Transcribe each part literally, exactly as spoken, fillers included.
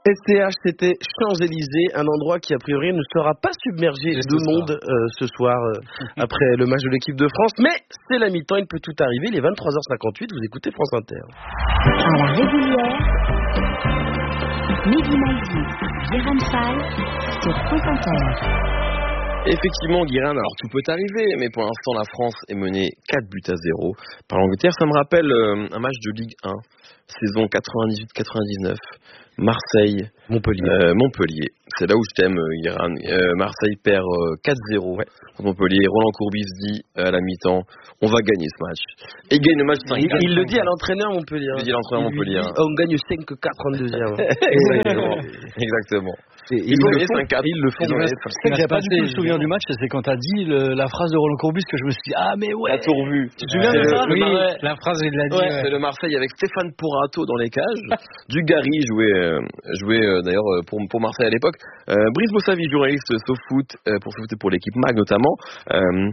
S C H, c'était Champs-Élysées, un endroit qui a priori ne sera pas submergé de monde euh, ce soir euh, après le match de l'équipe de France. Mais c'est la mi-temps, il peut tout arriver. Il est vingt-trois heures cinquante-huit, vous écoutez France Inter. À la régulière, Mehdi Maizi, Guérin Fall sur France Inter. Effectivement, Guérin, alors tout peut arriver, mais pour l'instant, la France est menée quatre buts à zéro par l'Angleterre. Ça me rappelle euh, un match de Ligue un, saison quatre-vingt-dix-huit quatre-vingt-dix-neuf. Marseille, Montpellier. Euh, Montpellier. C'est là où je t'aime, Guérin. Euh, Marseille perd euh, quatre zéro ouais. contre Montpellier. Roland Courbis dit euh, à la mi-temps, on va gagner ce match. Et il gagne le match cinq quatre. Il, il le dit à l'entraîneur Montpellier. Il le dit à l'entraîneur Montpellier. Dit, oh, on gagne cinq quatre en deuxième. Exactement. Exactement. Et ils, ils, le font, ils le font. Ce que j'ai pas du tout le souvenir du match, c'est quand t'as dit le, la phrase de Roland Courbis que je me suis dit ah mais ouais. T'as tout revu. Tu te souviens de ça? Oui, Mar- la phrase il l'a dit. Ouais, ouais. C'est le Marseille avec Stéphane Porato dans les cages. Dugarry jouait, euh, jouait euh, d'ailleurs pour, pour Marseille à l'époque. Euh, Brice Bossavi, journaliste SoFoot euh, pour SoFoot et pour l'équipe Mag notamment. Euh,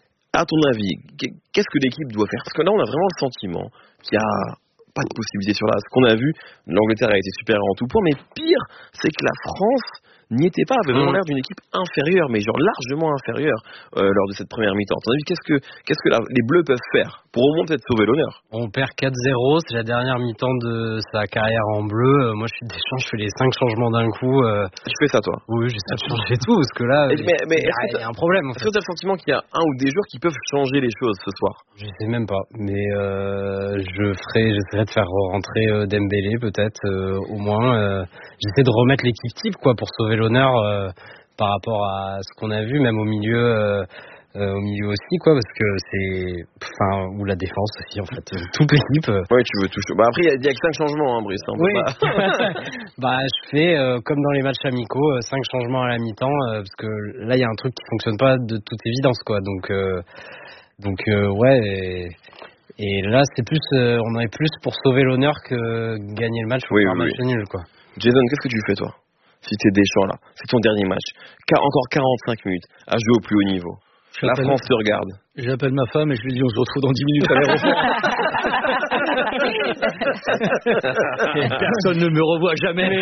à ton avis, qu'est-ce que l'équipe doit faire? Parce que là, on a vraiment le sentiment qu'il y a pas de possibilité sur là. Ce qu'on a vu, l'Angleterre a été supérieure en tout point, mais pire, c'est que la France n'y était pas, avait vraiment l'air d'une équipe inférieure, mais genre largement inférieure euh, lors de cette première mi-temps. À ton avis, qu'est-ce que, qu'est-ce que la, les Bleus peuvent faire pour au moins peut-être sauver l'honneur? On perd quatre zéro, c'est la dernière mi-temps de sa carrière en bleu. Euh, moi, je suis Deschamps, je fais les cinq changements d'un coup. Euh... Tu fais ça, toi? Oui, j'essaie de changer tout, parce que là, mais, mais, mais il y, y a un problème. En fait. Est-ce que tu as le sentiment qu'il y a un ou des joueurs qui peuvent changer les choses ce soir? Je sais même pas, mais euh, je ferai, j'essaierai de faire rentrer euh, Dembélé peut-être, euh, au moins. Euh, j'essaie de remettre l'équipe type, quoi, pour sauver l'honneur euh, par rapport à ce qu'on a vu, même au milieu, euh, euh, au milieu aussi, quoi, parce que c'est, enfin, ou la défense aussi, en fait, toute l'équipe. Euh. Ouais, tu veux tout. Bah après, il y, y a que cinq changements, hein, Brice. Hein, oui. Pas... bah, je fais euh, comme dans les matchs amicaux, euh, cinq changements à la mi-temps, euh, parce que là, il y a un truc qui fonctionne pas de toute évidence, quoi. Donc, euh, donc, euh, ouais. Et... Et là, c'est plus, euh, on en est plus pour sauver l'honneur que gagner le match ou oui, faire un oui, match oui. nul, quoi. Jason, qu'est-ce que tu fais, toi? Si t'es Deschamps, là, c'est ton dernier match. Car encore quarante-cinq minutes à jouer au plus haut niveau. La France te regarde. J'appelle ma femme et je lui dis on se retrouve dans dix minutes à l'aéroport. Personne ne me revoit jamais.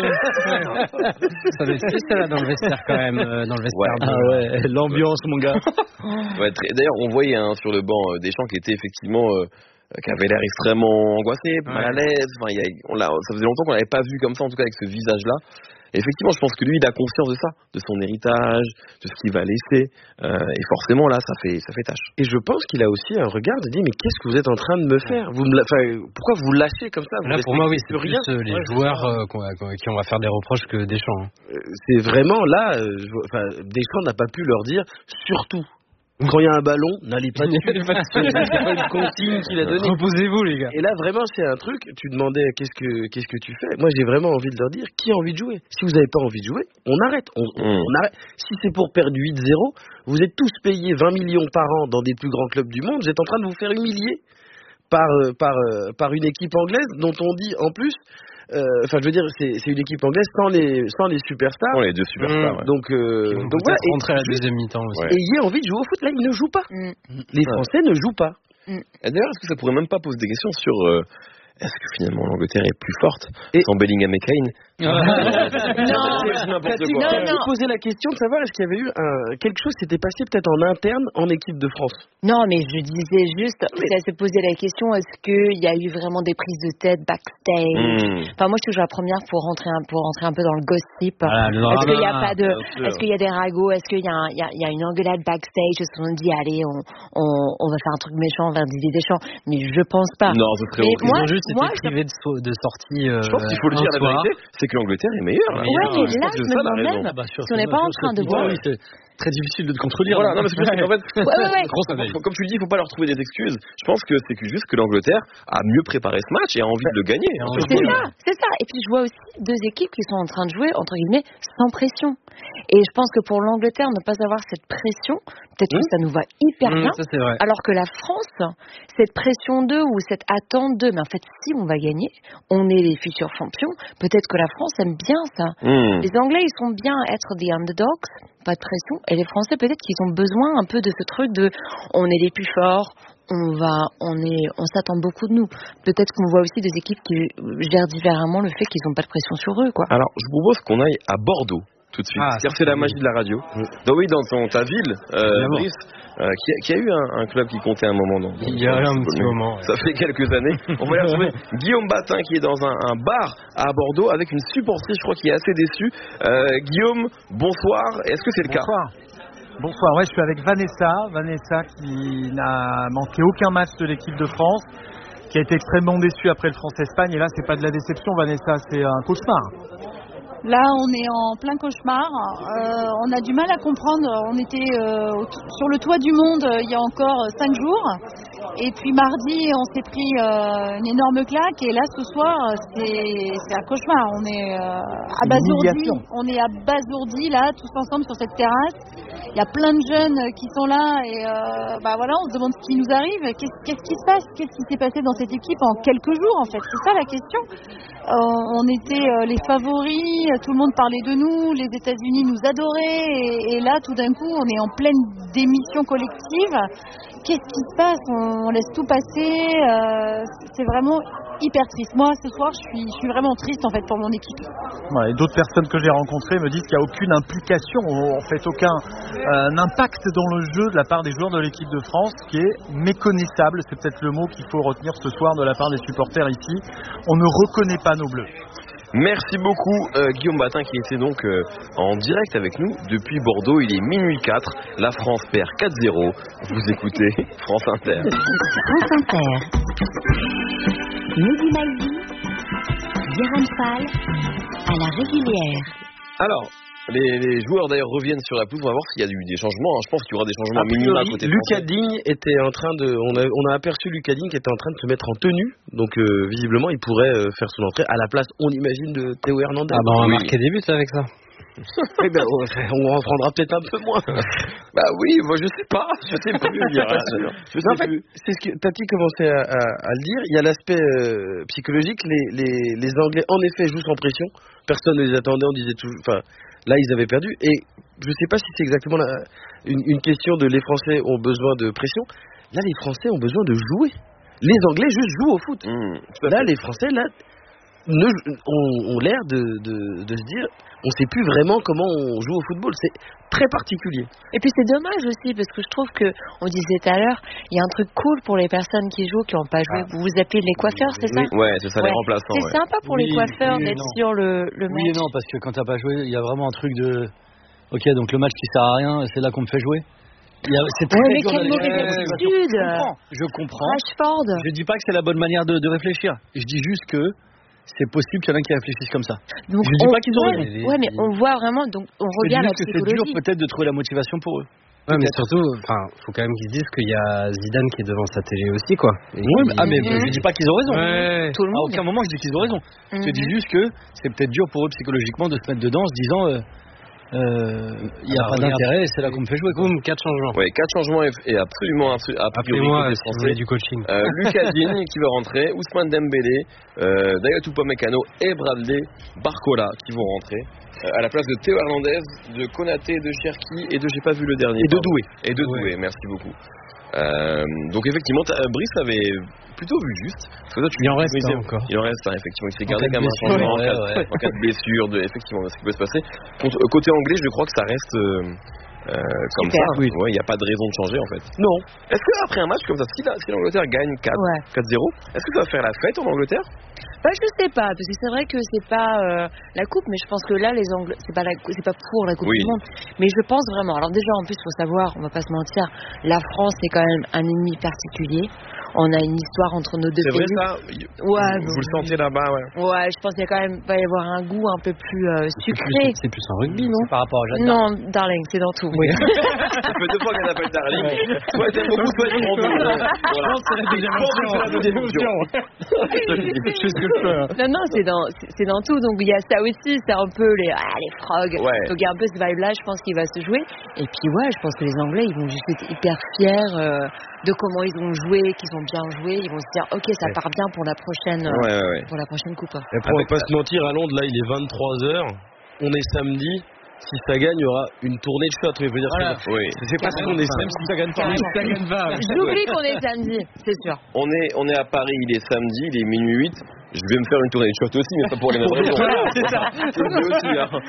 Ça va être triste là dans le vestiaire quand même, euh, dans le vestiaire. Ouais, ah ouais, l'ambiance mon gars. Ouais, très... D'ailleurs, on voyait hein, sur le banc euh, Deschamps qui était effectivement, euh, qui avait l'air extrêmement angoissé, ouais. mal à l'aise. Enfin, y a... on l'a... ça faisait longtemps qu'on l'avait pas vu comme ça, en tout cas avec ce visage-là. Et effectivement, je pense que lui, il a conscience de ça, de son héritage, de ce qu'il va laisser. Euh, et forcément, là, ça fait, ça fait tâche. Et je pense qu'il a aussi un regard de dire, mais qu'est-ce que vous êtes en train de me faire? Vous me la... enfin, pourquoi vous lâchez comme ça? Vous là, pour moi, oui, c'est plus rien. les ouais, joueurs euh, qui on va faire des reproches que Deschamps. Hein. Euh, c'est vraiment là, euh, enfin, Deschamps n'a pas pu leur dire, surtout. Quand il y a un ballon, n'allez pas dessus. C'est pas une consigne qu'il a donnée. Reposez-vous, les gars. Et là, vraiment, c'est un truc. Tu demandais qu'est-ce que qu'est-ce que tu fais. Moi, j'ai vraiment envie de leur dire qui a envie de jouer. Si vous n'avez pas envie de jouer, on arrête. On, mmh. on arrête. Si c'est pour perdre huit zéro, vous êtes tous payés vingt millions par an dans des plus grands clubs du monde. Vous êtes en train de vous faire humilier par par par une équipe anglaise dont on dit en plus. Enfin, euh, je veux dire, c'est, c'est une équipe anglaise sans les, sans les superstars. Sans les deux superstars. Mmh. Ouais. Donc, euh, donc voilà. Et rentrer à la deuxième mi-temps aussi. Ouais. Et il y a envie de jouer au foot. Là, ils ne jouent pas. Mmh. Les Français ouais. ne jouent pas. Mmh. Et d'ailleurs, est-ce que ça pourrait même pas poser des questions sur euh, est-ce que finalement l'Angleterre est plus forte et... sans Bellingham et Kane? Non, non, non. Poser la question de savoir est-ce qu'il y avait eu un, quelque chose qui s'était passé peut-être en interne en équipe de France. Non, mais je disais juste, mais... ça se posait la question, est-ce qu'il y a eu vraiment des prises de tête backstage? mmh. Enfin, moi, je suis toujours la première pour rentrer un, pour rentrer un peu dans le gossip. Ah, est-ce qu'il y a pas de, est-ce qu'il y a des ragots? Est-ce qu'il y a, un, il y a, il y a une engueulade backstage? Est-ce qu'on dit, allez, on, on, on va faire un truc méchant vers Didier Deschamps? Mais je pense pas. Non, c'est très horrible. Ils ont juste été privés de, so- de sortie. Euh, je pense qu'il faut le dire la vérité, c'est que l'Angleterre est meilleure. Là. Ouais, mais là, je me demande même bah, si on n'est pas en train de voir. Oui, c'est très difficile de te contredire. Voilà, non, mais c'est parce qu'en fait, ouais, ouais, ouais. comme tu le dis, il ne faut pas leur trouver des excuses. Je pense que c'est juste que l'Angleterre a mieux préparé ce match et a envie de le gagner. C'est ça, c'est ça. Et puis je vois aussi deux équipes qui sont en train de jouer, entre guillemets, sans pression. Et je pense que pour l'Angleterre, ne pas avoir cette pression, peut-être mmh. que ça nous va hyper mmh, bien. Ça, c'est vrai. Alors que la France, cette pression d'eux ou cette attente d'eux, mais en fait, si on va gagner, on est les futurs champions, peut-être que la France aime bien ça. Mmh. Les Anglais, ils sont bien à être des underdogs, pas de pression. Et les Français, peut-être qu'ils ont besoin un peu de ce truc de on est les plus forts, on va, on est, on s'attend beaucoup de nous. Peut-être qu'on voit aussi des équipes qui gèrent différemment le fait qu'ils n'ont pas de pression sur eux, quoi. Alors, je vous propose qu'on aille à Bordeaux tout de suite. Ah, c'est la magie de la radio. Mmh. Donc oui, dans ton, ta ville, euh, Brice, euh, qui, a, qui a eu un, un club qui comptait un moment. Dans, Il y a un petit moment. Ouais. Ça fait quelques années. On va aller retrouver Guillaume Batin qui est dans un, un bar à Bordeaux avec une supportrice, je crois, qui est assez déçue. Euh, Guillaume, bonsoir. Est-ce que c'est le bonsoir. cas? Bonsoir, ouais, je suis avec Vanessa, Vanessa qui n'a manqué aucun match de l'équipe de France, qui a été extrêmement déçue après le France-Espagne, et là c'est pas de la déception Vanessa, c'est un cauchemar. Là on est en plein cauchemar, euh, on a du mal à comprendre, on était euh, sur le toit du monde euh, il y a encore cinq jours, et puis mardi on s'est pris euh, une énorme claque, et là ce soir c'est, c'est un cauchemar, on est euh, abasourdis, on est abasourdis là tous ensemble sur cette terrasse. Il y a plein de jeunes qui sont là et euh, bah voilà, on se demande ce qui nous arrive, qu'est-ce, qu'est-ce qui se passe, qu'est-ce qui s'est passé dans cette équipe en quelques jours en fait, c'est ça la question. Euh, on était euh, les favoris, tout le monde parlait de nous, les États-Unis nous adoraient et, et là tout d'un coup on est en pleine démission collective. Qu'est-ce qui se passe, on, on laisse tout passer, euh, c'est vraiment hyper triste. Moi ce soir je suis, je suis vraiment triste en fait pour mon équipe. Ouais, et d'autres personnes que j'ai rencontrées me disent qu'il n'y a aucune implication, en fait aucun euh, impact dans le jeu de la part des joueurs de l'équipe de France, qui est méconnaissable, c'est peut-être le mot qu'il faut retenir ce soir de la part des supporters ici. On ne reconnaît pas nos bleus. Merci beaucoup euh, Guillaume Batin qui était donc euh, en direct avec nous depuis Bordeaux. Il est minuit quatre, la France perd quatre zéro. Vous écoutez France Inter. France Inter. Mehdi Maizi, Guérin Fall, à la régulière. Alors, les, les joueurs d'ailleurs reviennent sur la pelouse. On va voir s'il y a eu des changements. Je pense qu'il y aura des changements minimum à côté. Lucas Digne était en train de, on a, on a aperçu Lucas Digne qui était en train de se mettre en tenue. Donc euh, visiblement, il pourrait euh, faire son entrée à la place, on imagine, de Théo Hernandez. Ah bah on va oui. marquer des buts avec ça. Eh ben, on en prendra peut-être un peu moins. Bah oui, moi je sais pas, je sais plus dire. Je sais en fait, plus. c'est ce que Tati commençait à, à, à le dire. Il y a l'aspect euh, psychologique. Les, les, les Anglais, en effet, jouent sans pression. Personne ne les attendait. On disait tout. Enfin, là, ils avaient perdu. Et je sais pas si c'est exactement la, une, une question de les Français ont besoin de pression. Là, les Français ont besoin de jouer. Les Anglais juste jouent au foot. Mmh, là, les Français, là, ne, ont, ont l'air de, de, de se dire. On ne sait plus vraiment comment on joue au football. C'est très particulier. Et puis c'est dommage aussi parce que je trouve que, on disait tout à l'heure, il y a un truc cool pour les personnes qui jouent, qui n'ont pas joué. Ah. Vous vous appelez les coiffeurs, c'est ça? Oui, ouais, c'est ça, ouais. Les remplaçants. C'est ouais. sympa pour oui, les coiffeurs oui d'être non. sur le, le match. Oui et non, parce que quand tu n'as pas joué, il y a vraiment un truc de... Ok, donc le match qui sert à rien, c'est là qu'on me fait jouer. Il y a, c'est très ouais, mais dur quelle mauvaise attitude. Je comprends. Je comprends. Rashford. Je dis pas que c'est la bonne manière de, de réfléchir. Je dis juste que c'est possible qu'il y en a qui réfléchissent comme ça. Donc je dis pas qu'ils ont ouais, raison. Ouais, mais on voit vraiment, donc on regarde la psychologie. C'est dur peut-être de trouver la motivation pour eux. Ouais, mais surtout, enfin, faut quand même qu'ils se disent qu'il y a Zidane qui est devant sa télé aussi, quoi. Et ouais, mais, ah, mais mmh. je dis pas qu'ils ont raison. Ouais. Tout le monde. À aucun moment je dis qu'ils ont raison. Mmh. Je dis juste que c'est peut-être dur pour eux psychologiquement de se mettre dedans en se disant. Euh, il euh, n'y a ah, pas regarde. d'intérêt, c'est là qu'on me fait jouer. Boum, quatre changements. Oui, quatre changements et, et absolument a priori moi, si vous voulez du coaching. Euh, Lucas Digne qui va rentrer, Ousmane Dembélé, euh, Dayot Upamecano et Bradley Barcola qui vont rentrer euh, à la place de Théo Hernandez, de Konaté, de Cherki et de j'ai pas vu le dernier. Et de Doué. Et de Doué, merci beaucoup. Euh, donc effectivement, Brice avait plutôt vu juste. Parce que toi, tu il en reste un encore. Il en reste un, effectivement. Il s'est gardé comme un changement en, ouais, ouais. en cas de blessure, de, effectivement, de ce qui peut se passer. Côté anglais, je crois que ça reste euh, euh, comme super, ça. Il oui. n'y a pas de raison de changer en fait. Non. Est-ce qu'après un match comme ça, si, la, si l'Angleterre gagne quatre zéro, est-ce que ça va faire la fête en Angleterre? Bah, je sais pas, parce que c'est vrai que c'est pas euh, la coupe, mais je pense que là, les Anglais, c'est pas la, c'est pas pour la coupe oui. du monde, mais je pense vraiment. Alors déjà, en plus, faut savoir, on va pas se mentir, la France c'est quand même un ennemi particulier. On a une histoire entre nos deux c'est pays. C'est vrai ça. Ouais. Vous, vous le sentez là-bas, ouais. Ouais, je pense qu'il y a quand même va y avoir un goût un peu plus euh, sucré. C'est plus, c'est plus un rugby, non? Par rapport à Jeanne Non, Darling, c'est dans tout. Oui. Ça fait deux fois qu'elle appelle Darling. Soit t'aimes beaucoup, soit t'aimes beaucoup. Voilà. C'est la deuxième option. Je sais ce que je fais. Non, non, c'est dans, c'est, c'est dans tout. Donc il y a ça aussi, c'est un peu les, ah, les frogs. Ouais. Donc il y a un peu ce vibe-là, je pense qu'il va se jouer. Et puis ouais, je pense que les Anglais, ils vont juste être hyper fiers euh, de comment ils ont joué, qu'ils ont bien joué. Ils vont se dire, ok, ça part bien pour la prochaine, ouais, ouais, ouais. pour la prochaine coupe. Et après, on va pas se mentir, à Londres, là, il est vingt-trois heures. On est samedi. si ça gagne, il y aura une tournée de shots. Oui, je veux dire, voilà. c'est, oui. c'est parce qu'on est même si ça gagne pas. Ça gagne pas. J'oublie qu'on est samedi, c'est sûr. On est, on est à Paris, il est samedi, il est minuit huit. Je vais me faire une tournée de shots aussi, mais pas pour les mêmes raisons. Voilà, c'est ça. Je le veux aussi, hein.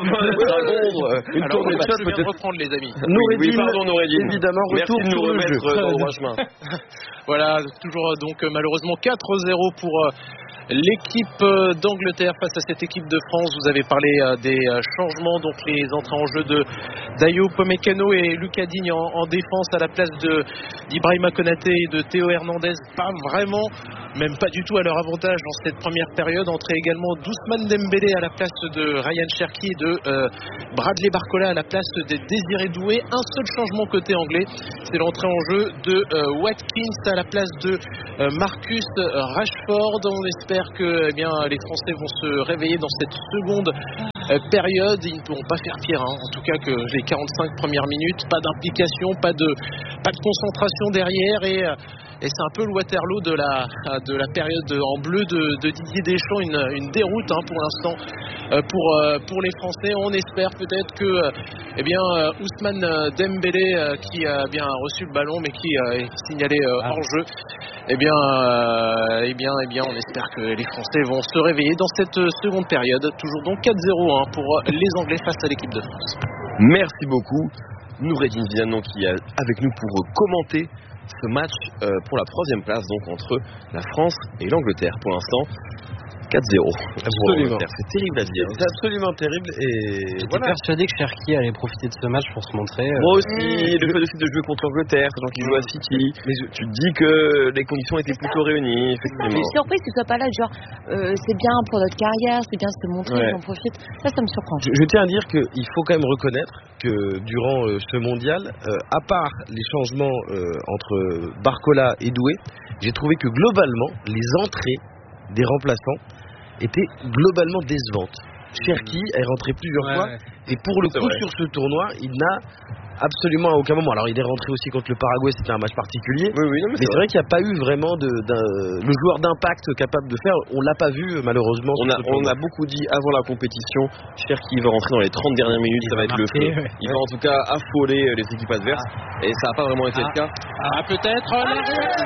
Une Alors, tournée de shots, je vais peut-être. reprendre, les amis. Noureddin, oui, pardon, Noureddin. évidemment, merci retour de nous sur le remettre jeu. dans le droit chemin. Voilà, toujours donc malheureusement quatre zéro pour euh, l'équipe d'Angleterre face à cette équipe de France. Vous avez parlé euh, des euh, changements, donc les entrées en jeu de Dayo Upamecano et Lucas Digne en, en défense à la place de d'Ibrahima Konaté et de Théo Hernandez. Pas vraiment, même pas du tout à leur avantage dans cette première période. Entrée également d'Ousmane Dembélé à la place de Ryan Cherki et de euh, Bradley Barcola à la place de Désiré Doué. Un seul changement côté anglais, c'est l'entrée en jeu de euh, Watkins à la place de euh, Marcus Rashford. On espère que eh bien, les Français vont se réveiller dans cette seconde euh, période. Ils ne pourront pas faire pire, hein. En tout cas que les quarante-cinq premières minutes, pas d'implication, pas de, pas de concentration derrière et euh, Et c'est un peu le Waterloo de la, de la période en bleu de, de Didier Deschamps, une, une déroute hein, pour l'instant euh, pour, euh, pour les Français. On espère peut-être que euh, eh bien, euh, Ousmane Dembélé euh, qui a bien reçu le ballon mais qui euh, est signalé euh, hors jeu, eh bien, euh, eh bien, eh bien, on espère que les Français vont se réveiller dans cette seconde période. Toujours donc quatre zéro hein, pour les Anglais face à l'équipe de France. Merci beaucoup. Noureddin Villanon qui est avec nous pour commenter ce match euh, pour la troisième place donc entre la France et l'Angleterre. Pour l'instant quatre zéro. Absolument. C'est terrible à dire. C'est absolument terrible et j'étais voilà. persuadé que Cherki allait profiter de ce match pour se montrer. Euh... Moi aussi, mmh. le fait aussi de jouer contre l'Angleterre, sachant qu'il joue à City. Mais je, tu te dis que les conditions étaient plutôt réunies, effectivement. Je suis surprise que tu sois pas là, genre euh, c'est bien pour notre carrière, c'est bien de se montrer, ouais. J'en profite. Ça, ça me surprend. Je, je tiens à dire qu'il faut quand même reconnaître que durant euh, ce mondial, euh, à part les changements euh, entre Barcola et Doué, j'ai trouvé que globalement, les entrées des remplaçants étaient globalement décevantes. Cherki est rentré plusieurs ouais, fois ouais. Et pour le coup sur ce tournoi il n'a absolument à aucun moment, alors il est rentré aussi contre le Paraguay, c'était un match particulier, oui, oui, non, mais, mais c'est, c'est vrai, vrai qu'il n'y a pas eu vraiment de, le joueur d'impact capable de faire, on l'a pas vu malheureusement. On a, on a beaucoup dit avant la compétition, Cherki va rentrer dans les trente dernières minutes, il ça va être marqué, le feu, ouais. Il va en tout cas affoler les équipes adverses ah. Et ça n'a pas vraiment été ah. le cas. Ah peut-être ah. La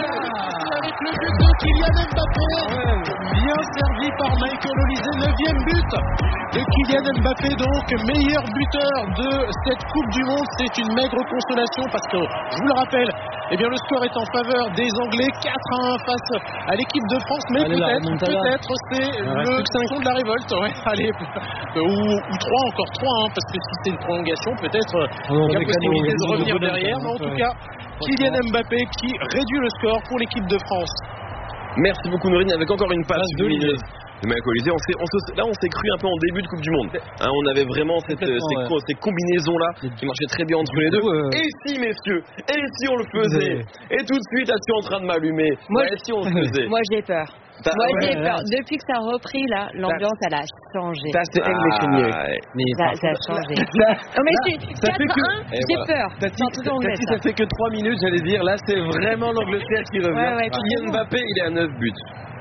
avec le but de Kylian Mbappé, bien servi par Michael Olise, neuvième but de Kylian Mbappé, donc meilleur buteur de cette Coupe du Monde. C'est une maigre consolation parce que, je vous le rappelle, eh bien, le score est en faveur des Anglais, quatre à un face à l'équipe de France, mais allez, peut-être, peut-être c'est ouais, le son de la révolte, ouais, allez, ou, ou trois, encore trois, hein, parce que si c'est une prolongation, peut-être oh, il y a possibilité de revenir derrière, mais en tout cas, Kylian Mbappé qui réduit le score pour l'équipe de France. Merci beaucoup Noureddin, avec encore une passe de Olise. On s'est, on se, là on s'est cru un peu en début de Coupe du Monde hein, on avait vraiment cette, ces, ouais. ces combinaisons là qui marchaient très bien entre les deux euh... et si messieurs, et si on le faisait et tout de suite là tu es en train de m'allumer moi, et si on le faisait moi j'ai peur T'as... Moi ouais, j'ai peur. Ouais. Depuis que ça a repris là, l'ambiance elle a changé. Ça c'est English ah, ouais. Mais ça, ça a changé. Non mais c'est quatre un, j'ai peur. Ça fait que trois minutes, j'allais dire. Là c'est vraiment l'Angleterre qui revient. Ouais, ouais, Kylian Mbappé, il est à neuf buts.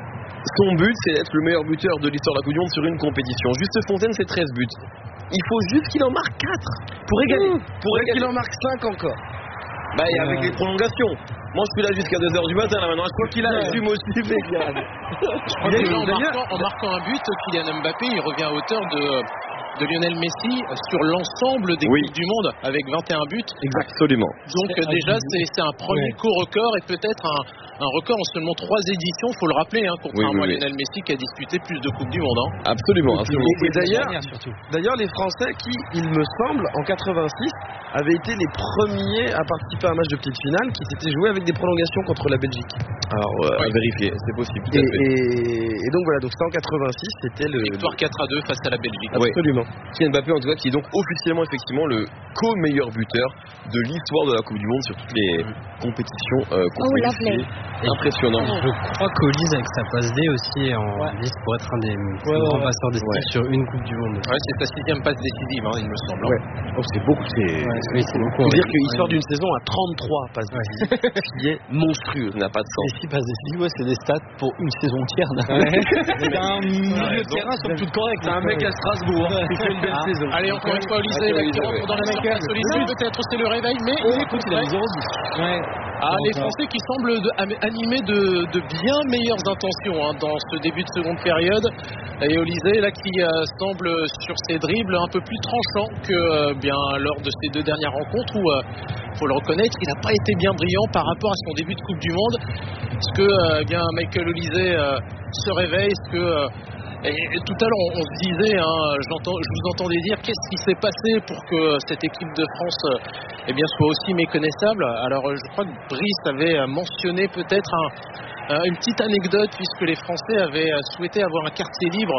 Son but, c'est d'être le meilleur buteur de l'histoire de la Coupe du Monde sur une compétition. Juste Fontaine, c'est treize buts. Il faut juste qu'il en marque quatre pour égaler. Mmh, pour égaler. Qu'il en marque cinq encore. Bah, et avec les prolongations. Moi, je suis là jusqu'à deux heures du matin, là, maintenant. Je crois qu'il a ouais. assume aussi, les gars. Je crois que en marquant, en marquant un but, Kylian Mbappé, il revient à hauteur de, de Lionel Messi sur l'ensemble des oui. Coupes du Monde avec vingt et un buts. Absolument. Donc, c'est déjà, c'est, c'est un premier ouais. co-record et peut-être un, un record en seulement trois éditions, il faut le rappeler, hein, contrairement oui, oui, oui. à Lionel Messi qui a disputé plus de Coupes du Monde. Hein. Absolument. absolument. Et, et d'ailleurs, d'ailleurs, les Français qui, il me semble, en quatre-vingt-six, avaient été les premiers à participer à un match de petite finale qui s'était joué avec des prolongations contre la Belgique. Alors, euh, oui. à vérifier, c'est possible. Et, et, et donc voilà, donc c'était en quatre-vingt-six, c'était le... Victoire quatre à deux face à la Belgique. Absolument. Oui. Kylian Mbappé, en tout cas, qui est donc officiellement, effectivement, le co-meilleur buteur de l'histoire de la Coupe du Monde sur toutes les compétitions euh, compétitives. Oh, impressionnant. Je crois qu'Olise avec sa passe D aussi en ouais. liste pour être un des ouais, grands ouais, passeurs décisifs ouais. sur une Coupe du Monde. Ouais, c'est sa sixième passe décisive, hein, il me semble. Ouais. Oh, c'est beaucoup. C'est, ouais, c'est, c'est beaucoup. Il faut dire qu'il sort d'une saison à trente-trois passes décisives, ce qui est monstrueux. Ça n'a pas de sens. Et six passes décisives, ouais, c'est des stats pour une saison entière. Ouais. C'est un milieu de terrain somme toute correct. C'est un mec à Strasbourg. fait une belle saison. Allez, encore une fois, Olysée, là, qui rentre dans la surface. Olysée, peut-être c'est le réveil, mais il écoute, il a zéro dix. Ouais. Ah, les Français qui semblent de, animés de, de bien meilleures intentions hein, dans ce début de seconde période. Et Olysée, là, qui euh, semble sur ses dribbles un peu plus tranchant que euh, bien lors de ces deux dernières rencontres où, il euh, faut le reconnaître, il n'a pas été bien brillant par rapport à son début de Coupe du Monde. Est-ce que euh, bien Michael Olysée euh, se réveille? Est-ce que euh, Et, et tout à l'heure, on, on se disait, hein, j'entends, je vous entendais dire, qu'est-ce qui s'est passé pour que cette équipe de France euh, eh bien, soit aussi méconnaissable. Alors, je crois que Brice avait mentionné peut-être un, euh, une petite anecdote, puisque les Français avaient souhaité avoir un quartier libre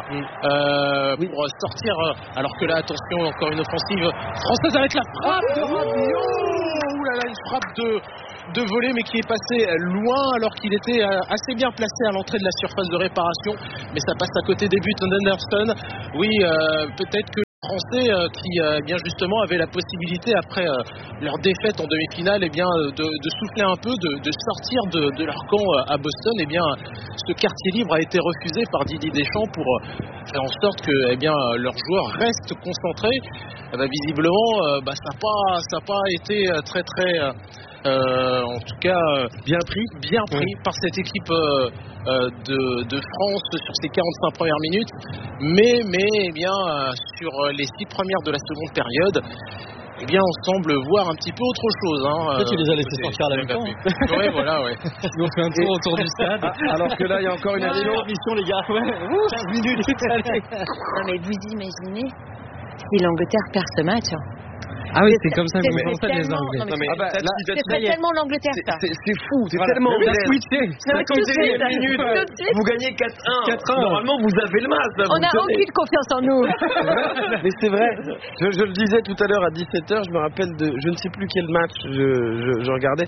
euh, oui. pour sortir, euh, alors que là, attention, encore une offensive française avec la frappe de Rabiot. Ouh là là, une frappe de... de voler mais qui est passé loin alors qu'il était assez bien placé à l'entrée de la surface de réparation, mais ça passe à côté des buts d'Anderson. Oui, euh, peut-être que les Français euh, qui euh, bien justement avaient la possibilité après euh, leur défaite en demi-finale eh bien, de, de souffler un peu, de, de sortir de, de leur camp à Boston. Eh bien, ce quartier libre a été refusé par Didier Deschamps pour euh, faire en sorte que eh bien, leurs joueurs restent concentrés. Eh bien, visiblement, euh, bah, ça n'a pas, ça n'a pas été très très... Euh, Euh, en tout cas euh, bien pris, bien pris oui. par cette équipe euh, euh, de, de France sur ces quarante-cinq premières minutes, mais, mais eh bien, euh, sur les six premières de la seconde période, eh bien, on semble voir un petit peu autre chose. Hein. Peut-être tu les as laissés sortir à la mi-temps. Oui, voilà, ouais. Ils ont fait un tour autour du stade. Alors que là, il y a encore une émission, les gars. Ouais. quinze minutes. Non, mais vous imaginez si l'Angleterre perd ce match hein. Ah oui, c'est comme ça que vous pensez les Anglais. Non, mais ah bah, là, c'est pas tellement l'Angleterre, ça. C'est fou, c'est voilà. tellement anglais. cinquante-deuxième minute, vous gagnez quatre un. Normalement, vous avez le match. On n'a aucune confiance en nous. Mais c'est vrai. Je, je le disais tout à l'heure à dix-sept heures, je me rappelle de, je ne sais plus quel match je, je, je regardais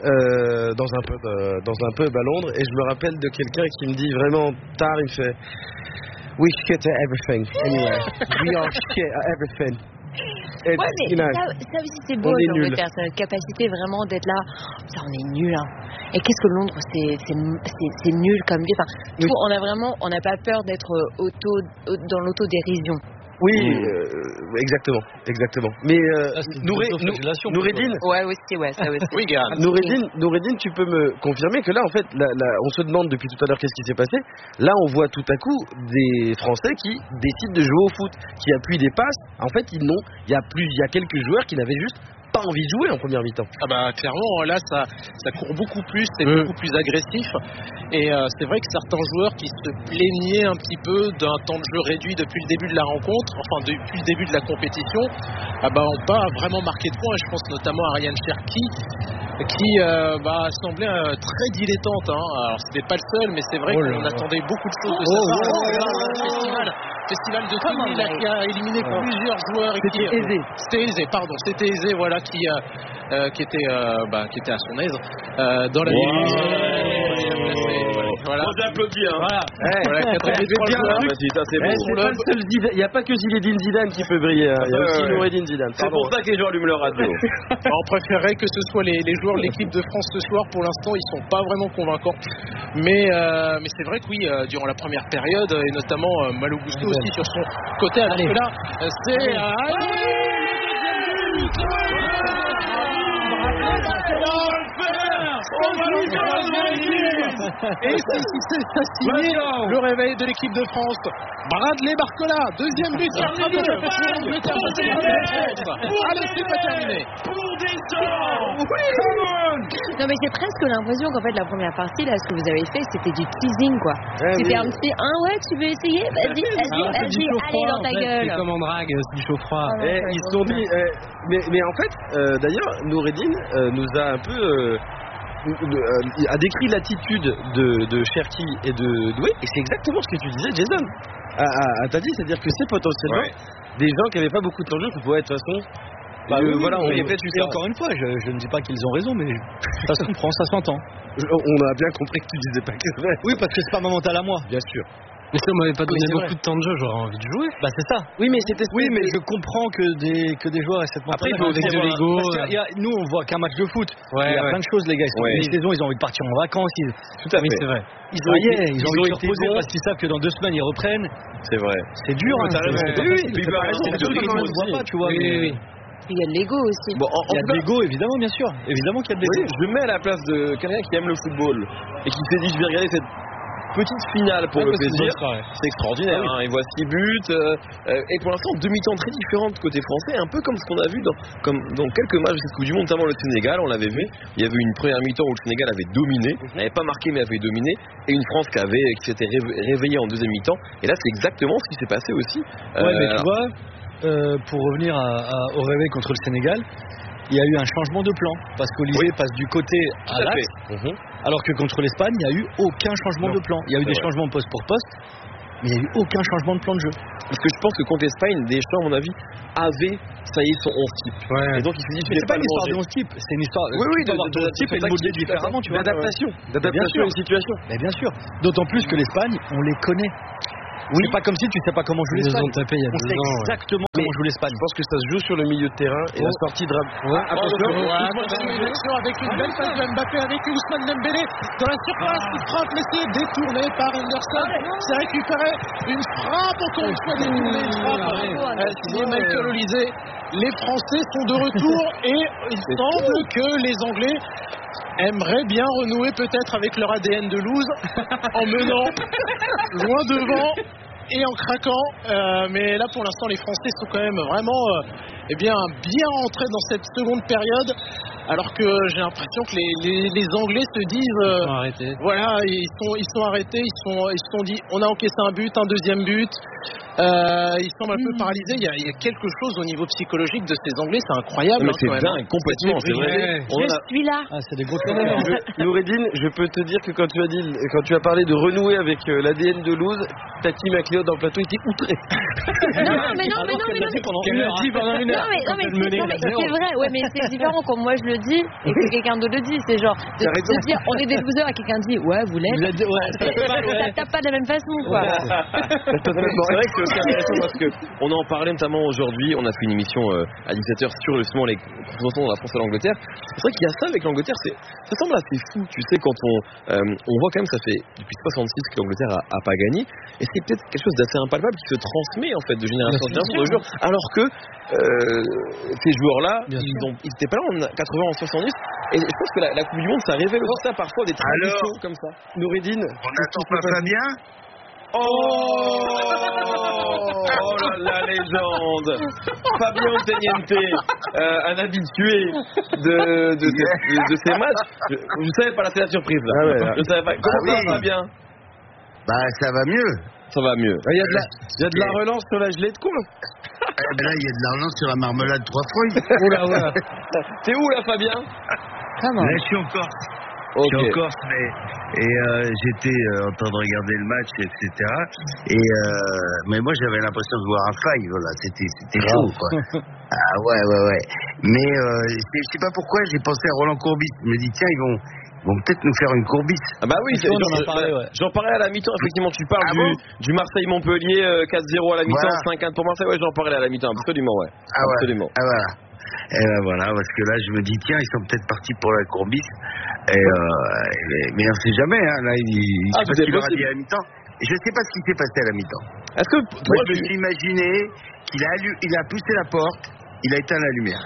euh, dans un pub, euh, dans un pub à Londres, et je me rappelle de quelqu'un qui me dit vraiment tard, il me fait, we shit at everything anyway. We are shit at everything. Ouais, mais ça, ça aussi c'est beau l'Angleterre, cette capacité vraiment d'être là. Ça, on est nul. Hein. Et qu'est-ce que Londres, c'est, c'est, c'est, c'est nul comme vie. Enfin, oui. tout, on a vraiment, on n'a pas peur d'être auto, dans l'autodérision. Oui, euh, exactement, exactement. Mais euh, ah, Noureddine, ouais, aussi, ouais, ça aussi. Oui, Noureddine, Noureddine, tu peux me confirmer que là, en fait, là, là, on se demande depuis tout à l'heure qu'est-ce qui s'est passé. Là, on voit tout à coup des Français qui décident de jouer au foot, qui appuient des passes. En fait, ils n'ont, il y a plus, il y a quelques joueurs qui n'avaient juste pas envie de jouer en première mi-temps. Ah bah clairement là ça, ça court beaucoup plus, c'est mmh. beaucoup plus agressif et euh, c'est vrai que certains joueurs qui se plaignaient un petit peu d'un temps de jeu réduit depuis le début de la rencontre, enfin depuis le début de la compétition, ah bah ont pas vraiment marqué de points. Je pense notamment à Ryan Cherki qui euh, bah, semblait euh, très dilettante. Hein. Alors c'était pas le seul, mais c'est vrai oh qu'on là. attendait beaucoup de choses de oh sa part. Oh oh oh festival, festival de Tony là, qui a éliminé oh. plusieurs joueurs. C'était qui, aisé. C'était aisé, pardon. C'était aisé, voilà, qui, euh, euh, qui, était, euh, bah, qui était à son aise euh, dans la wow. Voilà. On applaudit, hein. Voilà. Hey, voilà il n'y a pas que Zinedine Zidane qui peut briller. Hein. Il y a aussi Noureddine Zidane. C'est pour ça que les joueurs allument leur radio. On préférerait que ce soit les, les joueurs de l'équipe de France ce soir. Pour l'instant, ils sont pas vraiment convaincants. Mais, euh, mais c'est vrai que oui, euh, durant la première période, et notamment euh, Malo Gusto aussi sur son côté. Alors que là, c'est... Et c'est signé le réveil de l'équipe de France. Bradley Barcola, deuxième but terminé. Allez, c'est pas terminé. Non mais j'ai presque l'impression qu'en fait la première partie là, ce que vous avez fait, c'était du teasing quoi. Ouais, c'était oui. un petit, ah ouais, tu veux essayer, vas-y, vas-y, ah, vas-y, allez dans ta gueule. C'est comme en drague, c'est du chaud froid. Ah, eh, ils se sont dit, eh, mais, mais en fait, euh, d'ailleurs, Noureddine euh, nous a un peu euh, a décrit l'attitude de, de Cherki et de Doué, et c'est exactement ce que tu disais, Jason. À, à, à t'as dit, c'est-à-dire que c'est potentiellement ouais. des gens qui n'avaient pas beaucoup de temps de jeu, qui pouvaient être de toute façon. Bah euh, oui, voilà, on et fait, encore une fois, je, je ne dis pas qu'ils ont raison, mais ça se comprend, ça s'entend. On a bien compris que tu disais pas que c'est vrai. Oui, parce que c'est pas ma mentale à moi. Bien sûr. Mais si on m'avait pas donné beaucoup de temps de jeu, j'aurais envie de jouer. Bah c'est ça. Oui, mais c'était. Oui, mais je comprends que des que des joueurs aient cette mentalité. Après, il faut aussi de l'ego. Nous, on voit qu'un match de foot. Ouais, il y a ouais. plein de choses, les gars. Ils sont ouais. une saison, ils ont envie de partir en vacances. Ils... Tout à fait. Oui, c'est vrai. Ils ont, été, ils, ils ont envie de se reposer parce qu'ils savent que dans deux semaines ils reprennent. C'est vrai. C'est dur. Oui, hein, t'as raison. c'est Oui, oui, oui, pas raison. Tout le monde ne voit pas, tu vois. Oui, oui, oui. Il y a de l'ego aussi. Bon, en, il y a de l'ego, évidemment, bien sûr. Évidemment qu'il y a de l'ego. Oui, je me mets à la place de quelqu'un qui aime le football et qui s'est dit je vais regarder cette petite finale pour ouais, le plaisir. C'est extraordinaire. Ah, oui. hein. Il voit six buts euh, euh, et pour l'instant deux mi-temps très différentes côté français, un peu comme ce qu'on a vu dans, comme, dans quelques matchs de cette Coupe du Monde, notamment le Sénégal. On l'avait vu. Il y avait une première mi-temps où le Sénégal avait dominé, n'avait pas marqué mais avait dominé, et une France qui avait qui s'était réveillée en deuxième mi-temps. Et là, c'est exactement ce qui s'est passé aussi. Ouais, euh, mais tu vois. Euh, pour revenir à, à, au réveil contre le Sénégal, il y a eu un changement de plan parce qu'Olivier oui. passe du côté à l'axe, mmh. alors que contre l'Espagne, il n'y a eu aucun changement non. de plan. Il y a eu des vrai. changements poste pour poste, mais il n'y a eu aucun changement de plan de jeu. Parce que je pense que contre l'Espagne, Deschamps, à mon avis, avait, ça y est, son onze type. Ouais. Et donc il s'est dit, je vais pas une histoire de onze type, c'est une histoire oui, oui, de, de, de, de type et de modeler différemment, tu vois. D'adaptation, d'adaptation à une situation. Mais bien sûr. D'autant plus que l'Espagne, on les connaît. Oui. C'est pas comme si tu sais pas comment jouer l'Espagne. On sait exactement mais comment joue l'Espagne. Je pense que ça se joue sur le milieu de terrain et oh. la sortie de Rab... ouais. ah, attention, une action avec une belle passe de Mbappé avec Ousmane Dembélé dans la surface qui frappe, mais c'est détourné par Henderson. C'est récupéré, une frappe encore une fois détournée, une frappe signée Michael Olise. Les Français sont de retour et il semble que les Anglais aimeraient bien renouer peut-être avec leur A D N de loose en menant loin devant et en craquant, euh, mais là pour l'instant les Français sont quand même vraiment euh, eh bien, bien rentrés dans cette seconde période, alors que j'ai l'impression que les, les, les Anglais se disent euh, ils sont arrêtés. Voilà, ils sont, ils sont arrêtés, ils sont, ils se sont dit on a encaissé un but, un deuxième but. Euh, ils semblent un peu paralysés. Il y, a, il y a quelque chose au niveau psychologique de ces Anglais, c'est incroyable. Mais hein, c'est quand dingue, même. complètement. C'est vrai. Je a... suis là. Ah, c'est des gros Noureddine, je peux te dire que quand tu as dit, quand tu as parlé de renouer avec euh, l'A D N de Luz, Tati McLeod dans le plateau était outré. Non, mais non, mais non, mais non. Qu'elle l'a dit pendant une heure. Non, mais c'est vrai. Ouais, mais c'est différent quand moi je le dis et que quelqu'un d'autre le dit. C'est genre de se dire, on est des losers et quelqu'un dit, ouais, vous l'êtes. Ça tape pas de la même façon, quoi. C'est vrai que c'est intéressant parce que on en parlait notamment aujourd'hui. On a fait une émission euh, à dix-sept heures sur justement les confrontations de la France et l'Angleterre. C'est vrai qu'il y a ça avec l'Angleterre. C'est, ça semble assez fou, tu sais, quand on euh, on voit quand même ça fait depuis soixante-six que l'Angleterre a, a pas gagné. Et c'est peut-être quelque chose d'assez impalpable qui se transmet en fait de génération en génération de joueurs. Alors que euh, ces joueurs-là, ils ont, ils étaient pas là en quatre-vingts, en soixante-dix. Et je pense que la, la Coupe du Monde, ça révèle aussi ça parfois des traditions comme ça. Noureddine, on n'attend pas Fabien. Oh, oh la, la légende Fabien Otteniente, euh, un habitué de, de, de, de, de ces matchs. Je, vous savez pas, là c'est la surprise là. Ah ouais, là. Je savais pas. Comment ah ça oui. va Fabien? Bah ça va mieux. Ça va mieux. Il y a de la, il y a de la relance sur la gelée de quoi? Eh ben là il y a de la relance sur la marmelade trois fruits. Oula oula. T'es où là Fabien? Comment? Là je suis en Corse. Okay. Je suis en Corse, mais et euh, j'étais euh, en train de regarder le match, et cetera. Et euh, mais moi j'avais l'impression de voir un faille, voilà, c'était c'était chaud, quoi. Ah ouais, ouais, ouais. Mais euh, je sais pas pourquoi j'ai pensé à Roland Courbis. Je me dis tiens ils vont ils vont peut-être nous faire une Courbis. Ah bah oui, c'est, j'en, parlais, ouais. j'en parlais à la mi-temps. Effectivement, tu parles ah du, bon du Marseille-Montpellier euh, quatre zéro à la mi-temps, voilà. cinq un pour Marseille. Ouais, j'en parlais à la mi-temps, absolument, ouais. Ah ouais. Absolument. Ah voilà. Et ben voilà, parce que là je me dis tiens ils sont peut-être partis pour la Courbis. Et euh, mais on sait jamais, hein. Là il, il ah, sait pas ce qu'il aura dit à la mi-temps. Et je sais pas ce qui s'est passé à la mi-temps. Est-ce que toi, moi je me suis imaginé qu'il a allu, il a poussé la porte, il a éteint la lumière.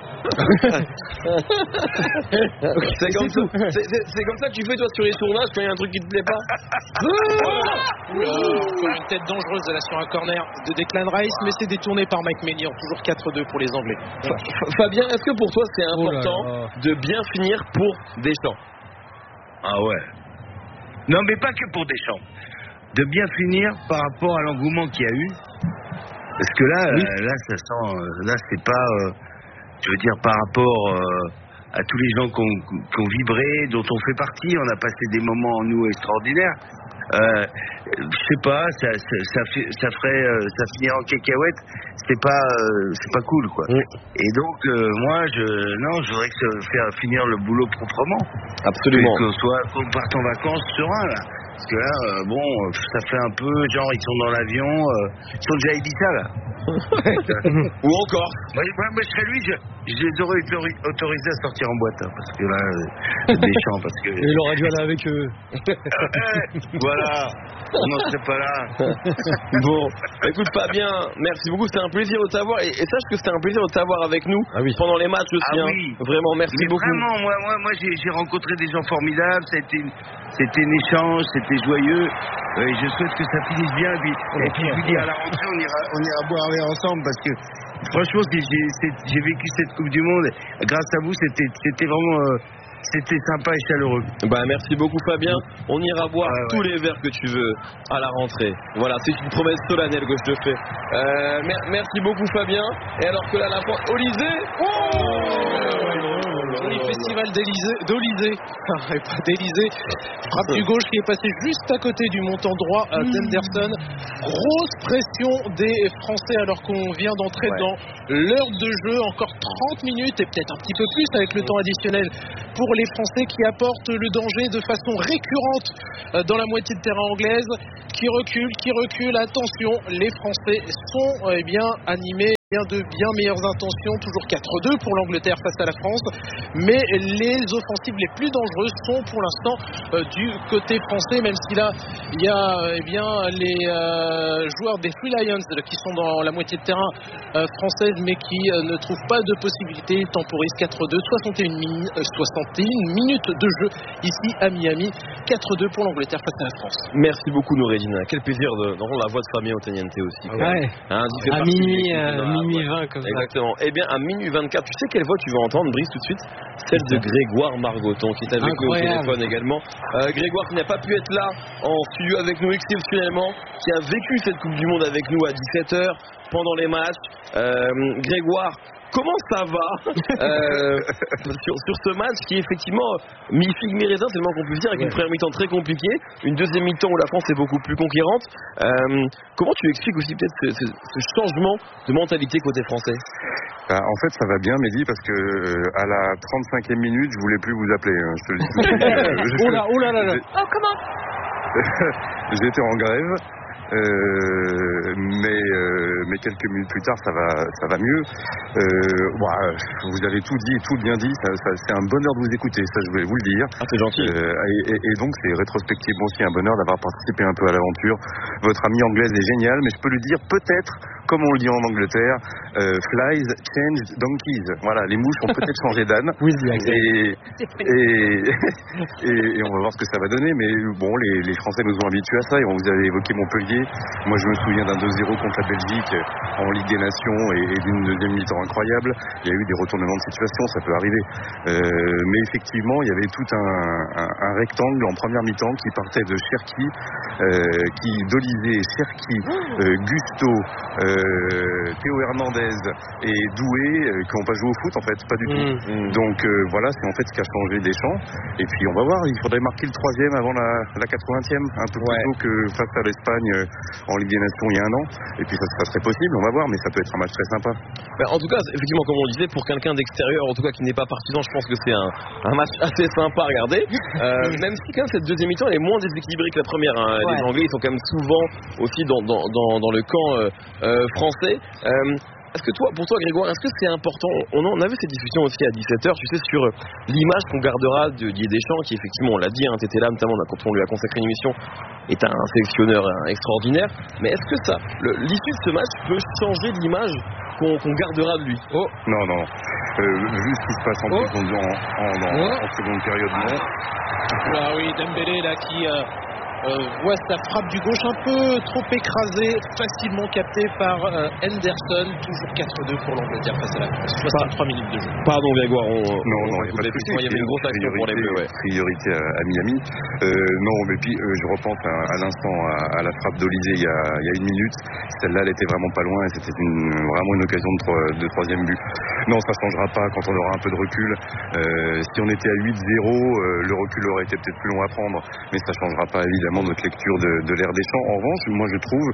c'est, comme ça, c'est, c'est, c'est comme ça que tu fais toi sur les tournages quand il y a un truc qui te plaît pas. Oh, une tête dangereuse là sur un corner de Declan Rice, mais c'est détourné par Mike Maignan. Toujours quatre deux pour les Anglais. Fabien, est-ce que pour toi c'est important oh de bien finir pour Deschamps? Ah ouais. Non mais pas que pour Deschamps. De bien finir par rapport à l'engouement qu'il y a eu. Parce que là, oui. euh, là ça sent, là c'est pas. Euh, Je veux dire, par rapport euh, à tous les gens qui ont, qui ont vibré, dont on fait partie, on a passé des moments, nous, extraordinaires. Euh, je sais pas, ça, ça, ça, fait, ça ferait, euh, ça finirait en cacahuète. C'est pas, euh, c'est pas cool, quoi. Mm. Et donc, euh, moi, je, non, je voudrais que ça faire finir le boulot proprement. Absolument. Qu'on soit, qu'on parte en vacances serein, là. Parce que là, euh, bon, ça fait un peu genre ils sont dans l'avion, euh, ils sont déjà Ibiza là. Ou encore. Moi, moi, moi je serais lui, je, je les aurais autorisés à sortir en boîte, hein, parce que là, euh, Deschamps, parce que. Et il aurait dû aller avec eux. Voilà, on n'en serait pas là. Bon, écoute Fabien, merci beaucoup, c'était un plaisir de t'avoir et, et sache que c'était un plaisir de t'avoir avec nous ah oui. pendant les matchs aussi. Ah hein. oui. Vraiment, merci Mais beaucoup. Vraiment, moi, moi, moi j'ai, j'ai rencontré des gens formidables, ça a été une, c'était un échange, c'était joyeux. Et je souhaite que ça finisse bien. Et puis, oh, et puis je vous dis, à la rentrée, on ira, on ira boire un verre ensemble parce que franchement, j'ai, j'ai, j'ai vécu cette Coupe du Monde. Grâce à vous, c'était, c'était vraiment. Euh, C'était sympa et chaleureux. Bah merci beaucoup Fabien. On ira boire ouais, ouais. tous les verres que tu veux à la rentrée. Voilà, c'est une promesse solennelle que je te fais. Euh, mer- merci beaucoup Fabien. Et alors que là la fois Olysée. Joli festival d'Élysée, d'Olysée, et pas d'Élysée. Frappe du gauche qui est passé juste à côté du montant droit à d'Henderson. Grosse pression des Français alors qu'on vient d'entrer ouais. dans l'heure de jeu. Encore trente minutes et peut-être un petit peu plus avec le temps additionnel pour les Français qui apportent le danger de façon récurrente dans la moitié de terrain anglaise, qui recule, qui recule. Attention, les Français sont eh bien animés de bien meilleures intentions, toujours quatre deux pour l'Angleterre face à la France, mais les offensives les plus dangereuses sont pour l'instant euh, du côté français, même si là il y a eh bien les euh, joueurs des Free Lions qui sont dans la moitié de terrain euh, française mais qui euh, ne trouvent pas de possibilité. Ils temporisent quatre deux, soixante et une, min- euh, soixante et une minutes de jeu ici à Miami, quatre deux pour l'Angleterre face à la France. Merci beaucoup Noureddin, quel plaisir d'entendre la voix de Fabien Otteniente aussi. Ouais. Hein, à minuit euh, minuit vingt comme ça. Exactement. Eh bien, à minuit vingt-quatre, tu sais quelle voix tu vas entendre, Brice, tout de suite? Celle de Grégoire Margoton, qui est avec Incroyable. nous au téléphone également. Euh, Grégoire qui n'a pas pu être là en studio avec nous exceptionnellement, qui a vécu cette Coupe du Monde avec nous à dix-sept heures pendant les matchs. Euh, Grégoire, comment ça va euh, sur, sur ce match qui est effectivement mi-figue, mi-raisin, c'est le moins qu'on puisse dire, avec ouais. une première mi-temps très compliquée, une deuxième mi-temps où la France est beaucoup plus conquérante. Euh, comment tu expliques aussi peut-être ce, ce, ce changement de mentalité côté français? Bah, en fait, ça va bien, Mehdi, parce que euh, à la trente-cinquième minute, je voulais plus vous appeler. Hein, je te le dis tout de suite. Oh là, oh là là là. Oh, comment? J'étais en grève. Euh, mais euh, mais quelques minutes plus tard ça va ça va mieux. Euh, bah, vous avez tout dit, tout bien dit. Ça, ça, c'est un bonheur de vous écouter, ça je vais vous le dire. Ah, c'est gentil. Euh, et, et, et donc c'est rétrospectivement aussi un bonheur d'avoir participé un peu à l'aventure. Votre amie anglaise est géniale, mais je peux lui dire peut-être, comme on le dit en Angleterre, euh, flies change donkeys. Voilà, les mouches ont peut-être changé d'âne. Oui, et, et, et, et on va voir ce que ça va donner. Mais bon, les, les Français nous ont habitués à ça. Et on vous avait évoqué Montpellier. Moi, je me souviens d'un deux zéro contre la Belgique en Ligue des Nations et, et d'une deuxième mi-temps incroyable. Il y a eu des retournements de situation, ça peut arriver. Euh, mais effectivement, il y avait tout un, un, un rectangle en première mi-temps qui partait de Cherki, euh, qui d'Olysée, Cherki, euh, Gusto, euh, Théo Hernandez et Doué, euh, qui n'ont pas joué au foot en fait, pas du mmh, tout. Mmh. Donc euh, voilà, c'est en fait ce qui a changé Deschamps. Et puis on va voir, il faudrait marquer le troisième avant la, la quatre-vingtième, un peu plus ouais. tôt que face à l'Espagne en Ligue des Nations il y a un an. Et puis ça, ça serait possible, on va voir, mais ça peut être un match très sympa. Ben, en tout cas, effectivement, comme on le disait, pour quelqu'un d'extérieur, en tout cas qui n'est pas partisan, je pense que c'est un, un match assez sympa à regarder. Euh, même si quand même cette deuxième mi-temps elle est moins déséquilibrée que la première. Hein. Ouais. Les Anglais ils sont quand même souvent aussi dans, dans, dans, dans le camp euh, euh, français. Euh, Est-ce que toi, pour toi Grégoire, est-ce que c'est important? On a vu cette discussion aussi à dix-sept heures, tu sais, sur l'image qu'on gardera de Didier Deschamps, qui effectivement, on l'a dit, hein, tu étais là notamment quand on lui a consacré une émission, est un sélectionneur hein, extraordinaire. Mais est-ce que ça, le, l'issue de ce match peut changer l'image qu'on, qu'on gardera de lui? Oh non, non. Euh, vu ce qui se passe en, oh. en, en, en, oh. en seconde période, non. Ah oui, Dembélé là qui... Euh... Euh, voit sa frappe du gauche un peu trop écrasée, facilement captée par euh, Henderson. Toujours quatre deux pour l'Angleterre face à la France. soixante-trois minutes de jeu. Pardon Grégoire, on, non, non, on il y, il y avait une grosse action pour les Bleus. Ouais. Priorité à, à Miami. Euh, non, mais puis euh, je repense à, à l'instant à, à la frappe d'Olysée il y, a, il y a une minute. Celle-là, elle était vraiment pas loin et c'était une, vraiment une occasion de, tro- de troisième but. Non, ça changera pas quand on aura un peu de recul. Euh, si on était à huit zéro, euh, le recul aurait été peut-être plus long à prendre, mais ça changera pas évidemment notre lecture de, de l'ère Deschamps. En revanche, moi je trouve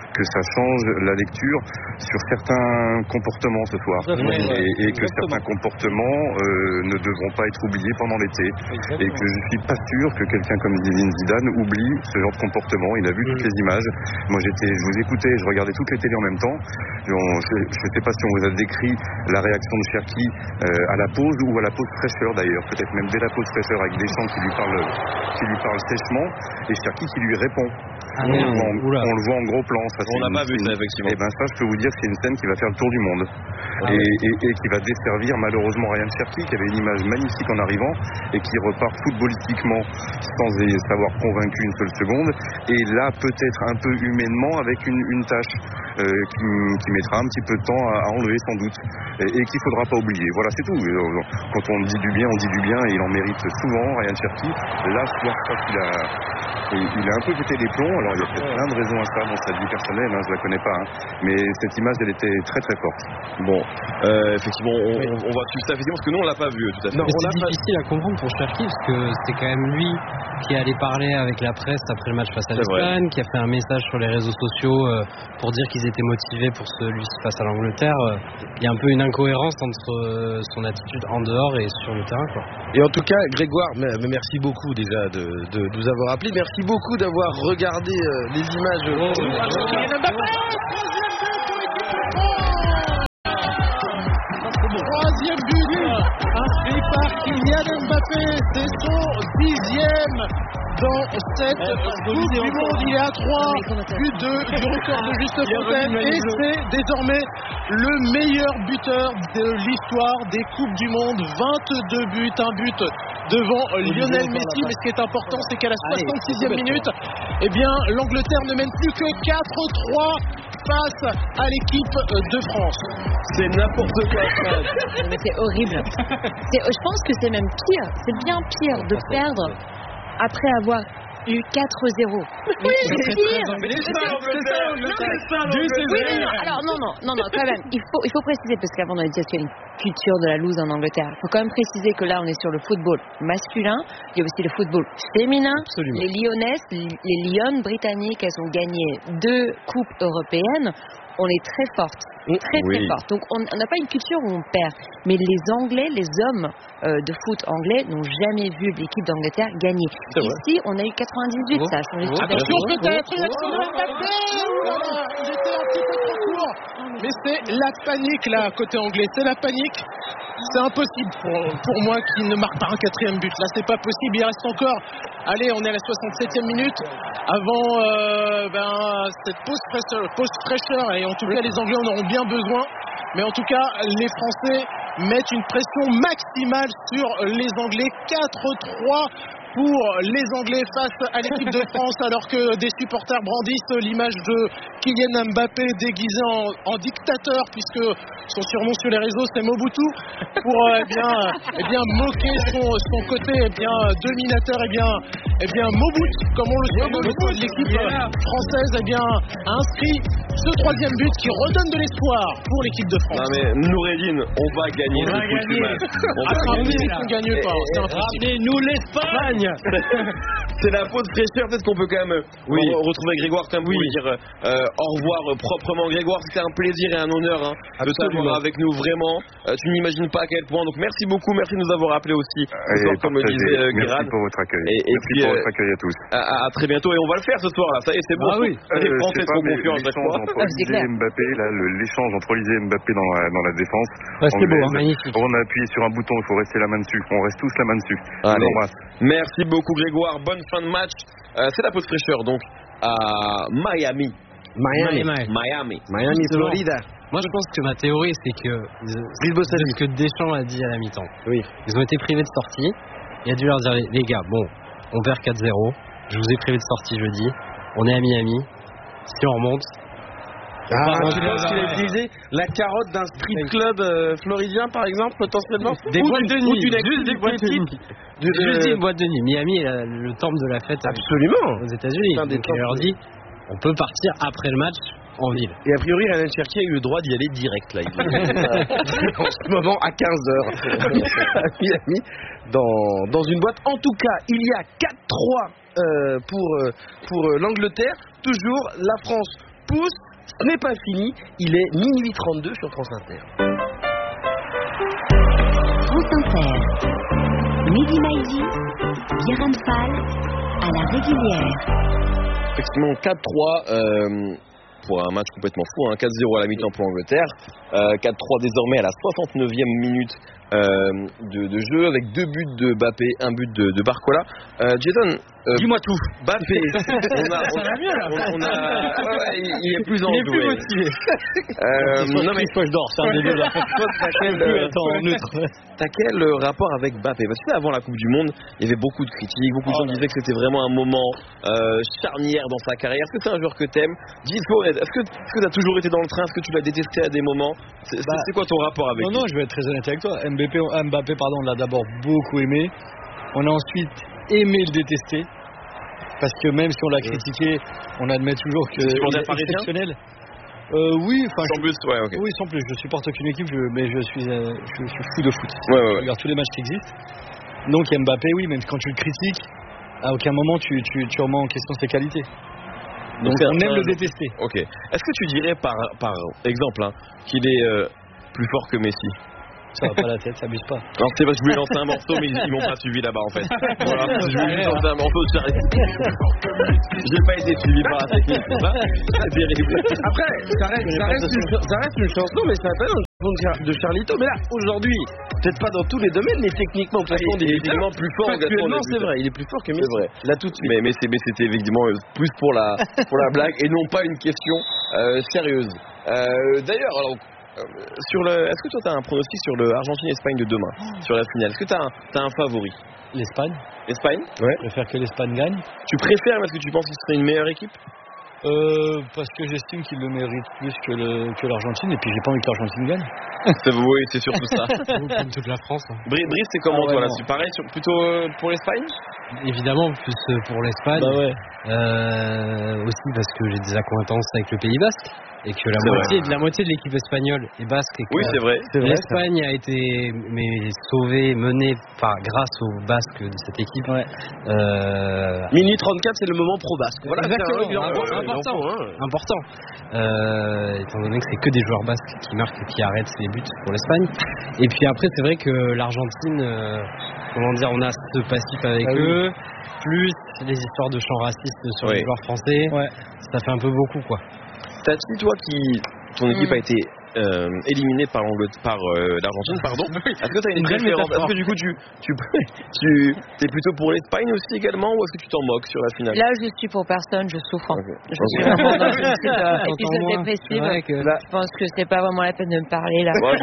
que ça change la lecture sur certains comportements ce soir. Et, et que Exactement. certains comportements euh, ne devront pas être oubliés pendant l'été. Exactement. Et que je suis pas sûr que quelqu'un comme Zinedine Zidane oublie ce genre de comportement. Il a vu toutes les images. Moi j'étais, je vous écoutais, je regardais toutes les télés en même temps. Je ne sais pas si on vous a décrit la réaction de Cherki euh, à la pause ou à la pause fraîcheur d'ailleurs. Peut-être même dès la pause fraîcheur avec Deschamps qui lui parle, qui lui parle sèchement et Cherki qui lui répond. Ah, on, on, on le voit en gros plan. Ça, on n'a pas vu ça effectivement. Et ben ça, je peux vous dire que c'est une scène qui va faire le tour du monde ah, et, oui. et, et qui va desservir malheureusement Ryan Cherki qui avait une image magnifique en arrivant et qui repart footballistiquement sans savoir convaincu une seule seconde. Et là, peut-être un peu humainement avec une, une tâche euh, qui, qui mettra un petit peu de temps à, à enlever sans doute et, et qu'il faudra pas oublier. Voilà, c'est tout. Quand on dit du bien, on dit du bien et il en mérite souvent Ryan Cherki. Là, je crois qu'il a Et il a un peu pété les plombs, alors il y a peut-être plein de raisons à ça dans sa vie personnelle, hein, je la connais pas, hein. Mais cette image elle était très très forte. Bon, euh, effectivement on, on, on va suivre ça effectivement parce que nous on l'a pas vu tout à fait. Non, c'est difficile pas... à comprendre pour Cherki parce que c'est quand même lui qui est allé parler avec la presse après le match face à l'Espagne, qui a fait un message sur les réseaux sociaux euh, pour dire qu'ils étaient motivés pour celui face à l'Angleterre. Il y a un peu une incohérence entre euh, son attitude en dehors et sur le terrain, quoi. Et en tout cas Grégoire, merci beaucoup déjà de, de, de nous avoir appelés, merci beaucoup d'avoir regardé euh, les images. Oh, troisième but inscrit par Kylian Mbappé, c'est son dixième dans cette Coupe du Monde. Il est à trois buts de, du record de Juste Fontaine et c'est désormais le meilleur buteur de l'histoire des Coupes du Monde. vingt-deux buts, un but devant Lionel Messi. Mais ce qui est important, c'est qu'à la soixante-sixième minute, eh bien, l'Angleterre ne mène plus que quatre trois face à l'équipe de France. C'est n'importe quoi. Mais c'est horrible. C'est, je pense que c'est même pire. C'est bien pire de perdre après avoir eu quatre zéro. Oui, c'est pire. Mais c'est ça, l'Angleterre. Alors non, non, non, non, quand même. Il faut, il faut préciser parce qu'avant on a dit qu'il y a une culture de la loose en Angleterre. Il faut quand même préciser que là on est sur le football masculin. Il y a aussi le football féminin. Absolument. Les Lyonnaises, les Lyon britanniques, elles ont gagné deux coupes européennes. On est très fortes, très oui. très fortes. Donc on n'a pas une culture où on perd. Mais les Anglais, les hommes euh, de foot anglais n'ont jamais vu l'équipe d'Angleterre gagner. C'est Ici, vrai. On a eu quatre-vingt-dix-huit, oh. ça a changé. Oh. Attention peut-être, il a J'étais un petit peu trop court. Mais c'est la panique là, côté anglais. C'est la panique. C'est impossible pour, pour moi qu'il ne marque pas un quatrième but. Là, c'est pas possible. Il reste encore. Allez, on est à la soixante-septième minute avant euh, ben, cette pause fraîcheur, pause fraîcheur. Et en tout cas, les Anglais en auront bien besoin. Mais en tout cas, les Français mettent une pression maximale sur les Anglais. quatre trois pour les Anglais face à l'équipe de France, alors que des supporters brandissent l'image de Kylian Mbappé déguisé en, en dictateur, puisque son surnom sur les réseaux c'est Mobutu, pour euh, eh bien, eh bien moquer son, son côté eh bien, dominateur. Eh bien, eh bien Mobutu, comme on le sait, l'équipe française eh bien, a inscrit ce troisième but qui redonne de l'espoir pour l'équipe de France. Non mais Noureddine, on va gagner. On va gagner. On va gagner. On ne gagne pas, c'est impossible. Ramenez-nous l'Espagne. C'est la pause fraîcheur, peut-être qu'on peut quand même oui. retrouver Grégoire quand même pour oui. lui dire euh, au revoir proprement. Grégoire, c'était un plaisir et un honneur hein, de t'avoir avec nous vraiment. Euh, tu n'imagines pas à quel point. Donc merci beaucoup, merci de nous avoir appelés aussi. Euh, soir, comme me disait euh, Merci Grad. pour votre accueil. Et, et merci puis, pour euh, votre accueil à tous. À, à très bientôt et on va le faire ce soir là. Ça y est, c'est bon. Ah oui. Les euh, Français sont confiants à chaque fois. Entre Olysée et Mbappé, là, le, l'échange entre Olysée et Mbappé dans la, dans la défense. Ah, c'est beau, hein, magnifique. On a appuyé sur un bouton, il faut rester la main dessus. On reste tous la main dessus. Allez. Merci beaucoup Grégoire. Bonne fin de match. Euh, c'est la pause fraîcheur donc à Miami. Miami. Miami. Miami. Miami, Florida. Moi, je pense que ma théorie, c'est que c'est ce que Deschamps a dit à la mi-temps. Oui. Ils ont été privés de sortie. Il a dû leur dire, les, les gars, bon, on perd quatre zéro. Je vous ai privé de sortie jeudi. On est à Miami. Si on remonte. Ah, tu penses qu'il a utilisé la carotte d'un strip club euh, floridien, par exemple, potentiellement? Des boîtes de nuit. Juste des boîtes de nuit. Juste une boîte de nuit. Miami est la, le temple de la fête. Absolument. Aux États-Unis. Donc, il leur dit, on peut partir après le match en ville. Et a priori, Ryan Cherki a eu le droit d'y aller direct, là. Il en ce moment, à quinze heures, à Miami, dans, dans une boîte. En tout cas, il y a quatre trois euh, pour, euh, pour euh, l'Angleterre. Toujours, la France pousse. Ce n'est pas fini, il est minuit trente-deux sur France Inter. France Inter. Mehdi Maizi, Guérin Fall, à la régulière. Effectivement, quatre trois euh, pour un match complètement fou, hein, quatre zéro à la mi-temps pour l'Angleterre, euh, quatre trois désormais à la soixante-neuvième minute euh, de, de jeu, avec deux buts de Mbappé, un but de, de Barcola. Euh, Jason, euh, dis-moi tout. Mbappé, on a, on a, on, on a, ouais, il, il est plus enjoué. Il est plus motivé. Euh, non mais poche d'or, c'est un des deux là. T'as quel, euh, t'as quel rapport avec Mbappé? Parce que avant la Coupe du Monde, il y avait beaucoup de critiques, beaucoup de gens oh, disaient que c'était vraiment un moment euh, charnière dans sa carrière. Est-ce que c'est un joueur que t'aimes? Dis-moi, est-ce que est-ce que t'as toujours été dans le train? Est-ce que tu l'as détesté à des moments? C'est, bah, c'est quoi ton rapport avec non, lui? Non, je vais être très honnête avec toi. Mbappé, Mbappé pardon, on l'a d'abord beaucoup aimé. On a ensuite aimé le détester. Parce que même si on l'a critiqué, on admet toujours que c'est est exceptionnel. Euh, oui, enfin. Sans plus, ouais, ok. Oui, sans plus. Je supporte aucune équipe, je, mais je suis, euh, je, je suis fou de foot. Ouais, ouais, ouais. Je regarde tous les matchs qui existent. Donc Mbappé, oui, même quand tu le critiques, à aucun moment tu, tu, tu remets en question ses qualités. Donc, Donc on aime le détester. Ok. Est-ce que tu dirais par, par exemple hein, qu'il est euh, plus fort que Messi? Ça va pas la tête, ça abuse pas. Non, c'est parce que je voulais lancer un morceau, mais ils, ils m'ont pas suivi là-bas en fait. Voilà, je voulais juste lancer un morceau de Charlie. J'ai pas été suivi par la technique, c'est ça? C'est terrible. Après, ça reste, ça, reste une, ça reste une chanson, mais ça s'appelle une chanson de Charlito. Mais là, aujourd'hui, peut-être pas dans tous les domaines, mais techniquement, ah, il est évidemment plus fort. Actuellement, c'est vrai, il est plus fort que Messi. C'est vrai. Là, tout de suite. Mais, mais, c'est, mais c'était évidemment plus pour la, pour la blague et non pas une question euh, sérieuse. Euh, d'ailleurs, alors. Sur le, est-ce que toi tu as un pronostic sur le Argentine-Espagne de demain, oh. sur la finale? Est-ce que tu as un, t'as un favori? L'Espagne. L'Espagne? Ouais. Je préfère que l'Espagne gagne. Tu préfères parce que tu penses que ce serait une meilleure équipe? Euh, parce que j'estime qu'il le mérite plus que, le, que l'Argentine, et puis j'ai pas envie que l'Argentine gagne. C'est, oui, c'est surtout ça. Comme toute la France. Hein. Brice, Brice, c'est comment ah, toi ouais, là? C'est pareil, sur, plutôt euh, pour l'Espagne? Évidemment, plus pour l'Espagne. Bah ouais. Euh, aussi parce que j'ai des accointances avec le Pays Basque. Et que la moitié, de la moitié de l'équipe espagnole est basque. Et que oui, c'est vrai. C'est l'Espagne vrai, a été mais, sauvée, menée par, grâce aux Basques de cette équipe. Ouais. Euh... Minute trente-quatre, c'est le moment pro-basque. Voilà, exactement. C'est un, important. Un, important. Hein. important. Euh, étant donné que c'est que des joueurs basques qui marquent et qui arrêtent les buts pour l'Espagne. Et puis après, c'est vrai que l'Argentine, euh, comment dire, on a ce passif avec ah, eux, oui. plus les histoires de chants racistes sur oui. les joueurs français. Ouais. Ça fait un peu beaucoup, quoi. Tati, toi qui ton équipe mmh. a été euh, éliminée par, par euh, l'Argentine, pardon. Est-ce que tu as une préférence? Est-ce que du coup tu tu tu es plutôt pour l'Espagne aussi également, ou est-ce que tu t'en moques sur la finale? Là, je suis pour personne, je souffre. Okay. Je okay. suis vraiment dans une petite euh, épisode dépressive. Que... Je pense que c'est pas vraiment la peine de me parler là. Ouais,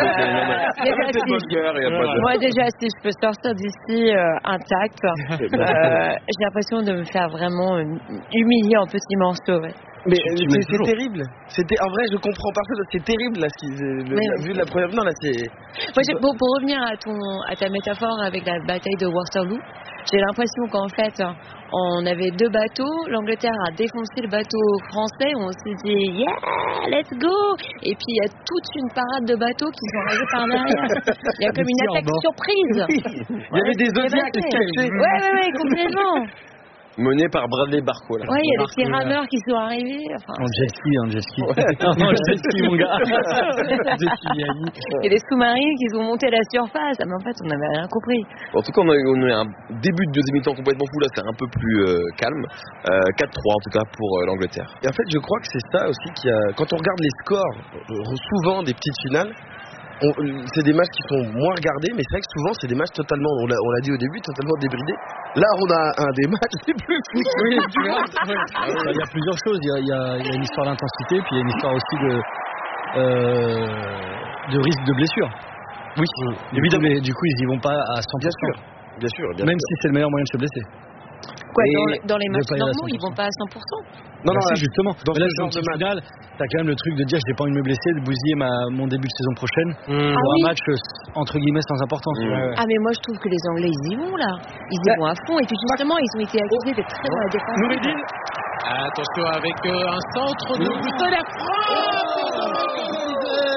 euh, Moi déjà, si je peux sortir d'ici euh, intact, euh, j'ai l'impression de me faire vraiment humilier en petits morceaux. Ouais. Mais tu, tu c'est, c'est terrible. C'était en vrai, je comprends parfaitement. C'est terrible là, ce qui, le, la, vu la première. Non là, c'est. Moi, j'ai, pour, pour revenir à ton, à ta métaphore avec la bataille de Waterloo, j'ai l'impression qu'en fait, on avait deux bateaux. L'Angleterre a défoncé le bateau français. On s'est dit yeah, let's go. Et puis il y a toute une parade de bateaux qui sont arrivés par derrière. Il y a comme une attaque surprise. Oui. Il y ouais, avait des Zodiacs cachés. Ouais, ouais, ouais, complètement. Mené par Bradley Barcola. Ouais, il y a des petits rameurs qui sont arrivés. Enfin, en jet ski, en jet ski. Ouais. En jet ski, mon gars. Il y a des sous-marines qui sont montés à la surface. Mais en fait, on n'avait rien compris. En tout cas, on a, on a eu un début de deuxième mi-temps complètement fou. Là, c'est un peu plus euh, calme. Euh, quatre trois en tout cas pour euh, l'Angleterre. Et en fait, je crois que c'est ça aussi qui a. Quand on regarde les scores, souvent des petites finales, On, c'est des matchs qui sont moins regardés, mais c'est vrai que souvent c'est des matchs totalement, on l'a, on l'a dit au début, totalement débridés. Là on a un des matchs les plus fous. Oui, tu vois. Il y a plusieurs choses, il y a, il y a, il y a une histoire d'intensité, puis il y a une histoire aussi de, euh, de risque de blessure. Oui, évidemment. Mais du coup ils y vont pas à cent pour cent. Bien sûr, bien sûr. Bien Même sûr. Si c'est le meilleur moyen de se blesser. Quoi, dans, les, dans les matchs normaux, ils vont pas à cent pour cent? Non, non, si, justement. Dans ce genre de finale, t'as quand même le truc de dire j'ai pas envie de me blesser, de bousiller ma, mon début de saison prochaine mmh. pour ah, un oui. match entre guillemets sans importance. Mmh. Ouais. Ah, mais moi je trouve que les Anglais ils y vont là. Ils y vont à fond. Et puis justement, ils ont été accusés d'être très dans la défense. Noureddine. Attention avec euh, un centre de oh. la France.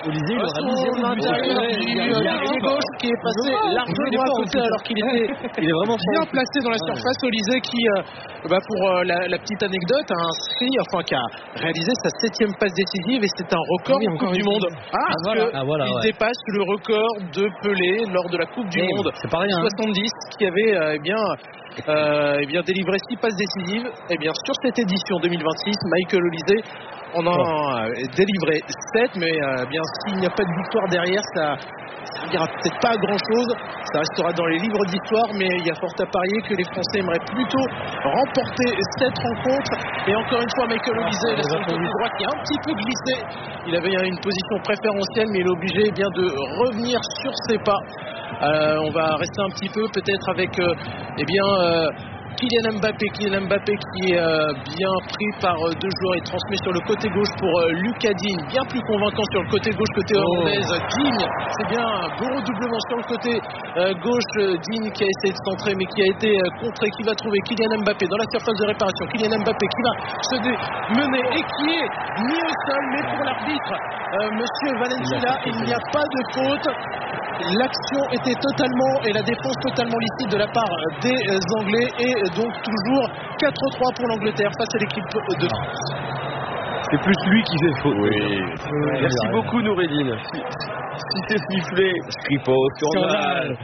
Olysée, il aura mis zéro but. L'intérieur du gauche qui est passé largement à côté alors qu'il était il est vraiment bien placé dans la surface. Olysée qui, euh, bah pour euh, la, la petite anecdote, a inscrit, enfin qui a réalisé sa septième passe décisive et c'est un record oui, en Coupe du Monde. Ah, parce voilà. que Ah, voilà, il ouais. dépasse le record de Pelé lors de la Coupe du oui, Monde c'est pas rien, soixante-dix hein. Qui avait euh, eh bien Euh, eh bien délivré six passes décisives. Eh bien sur cette édition deux mille vingt-six, Michael Olysée en a oh. délivré sept, mais euh, bien s'il n'y a pas de victoire derrière, ça ne dira peut-être pas grand chose. Ça restera dans les livres d'histoire, mais il y a fort à parier que les Français aimeraient plutôt remporter cette rencontre. Et encore une fois, Michael Olysée, la seule côté droit qui a un petit peu glissé. Il avait une position préférentielle, mais il est obligé eh bien de revenir sur ses pas. Euh, on va rester un petit peu peut-être avec euh, eh bien euh, Kylian Mbappé, Kylian Mbappé qui est euh, bien pris par euh, deux joueurs et transmet sur le côté gauche pour euh, Lucas Digne, bien plus convaincant sur le côté gauche côté hollandaise. Oh. Digne, c'est bien un beau redoublement sur le côté euh, gauche. euh, Digne qui a essayé de centrer mais qui a été euh, contré, qui va trouver Kylian Mbappé dans la surface de réparation. Kylian Mbappé qui va se mener et qui est mis au sol, mais pour l'arbitre euh, Monsieur Valencia, il n'y a pas de faute. L'action était totalement et la défense totalement licite de la part des Anglais et donc toujours quatre trois pour l'Angleterre face à l'équipe de France. C'est plus lui qui fait faute. Oui. oui. Merci beaucoup Noureddine. Si, si c'est sifflé, je crie pas au scandale.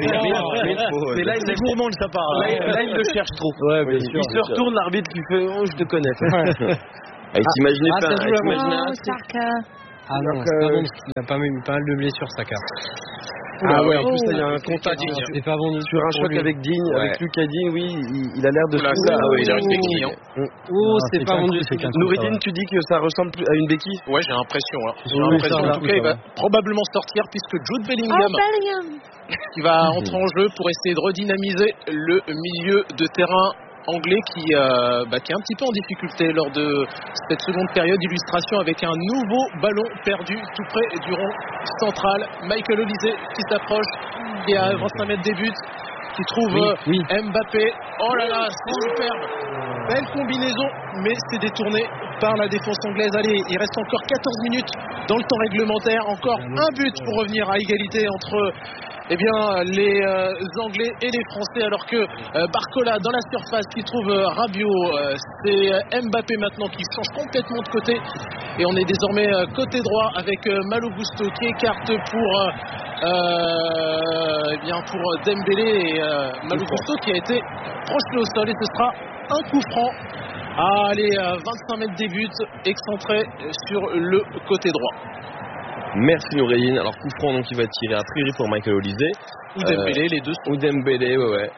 Mais là, il est gourmand de sa part. Là, là, là, il le cherche trop. Ouais, bien sûr, il se retourne, l'arbitre qui fait oh, je te connais. Ah, t'imaginez ah, pas, ah, t'imaginez Ah non, c'est pas bon parce qu'il a pas mal, pas mal de blessures, Saka. Ah ouais, en oh, plus il y a un contact c'est pas bon sur un choc avec Digne, ouais. avec Lucas Digne, oui, il, il a l'air de là, ça. Ah oui, il a une béquille. Hein. Oh, c'est pas bon du tout. Noureddine, tu dis que ça ressemble à une béquille? Ouais, j'ai l'impression. Hein. J'ai l'impression. En tout cas, il va probablement sortir puisque Jude Bellingham, oh, Bellingham. qui va entrer en jeu pour essayer de redynamiser le milieu de terrain anglais qui, euh, bah, qui est un petit peu en difficulté lors de cette seconde période. Illustration avec un nouveau ballon perdu tout près du rond central. Michael Olysée qui s'approche, qui est à vingt-cinq mètres des buts, qui trouve oui, oui. Mbappé. Oh là là, c'est superbe. Belle combinaison, mais c'est détourné par la défense anglaise. Allez, il reste encore quatorze minutes dans le temps réglementaire. Encore un but pour revenir à égalité entre eh bien, les euh, Anglais et les Français, alors que euh, Barcola dans la surface qui trouve euh, Rabiot, euh, c'est euh, Mbappé maintenant qui change complètement de côté et on est désormais euh, côté droit avec euh, Malo Gusto qui écarte pour euh, euh, eh bien pour Dembélé et euh, Malo Gusto qui a été projeté au sol et ce sera un coup franc. Ah, allez, euh, vingt-cinq mètres des buts, excentré sur le côté droit. Merci Noureddine. Alors coup franc donc il va tirer a priori pour Michael Olysée. Ou Dembélé, euh, les deux. Ou Dembélé, ouais ouais.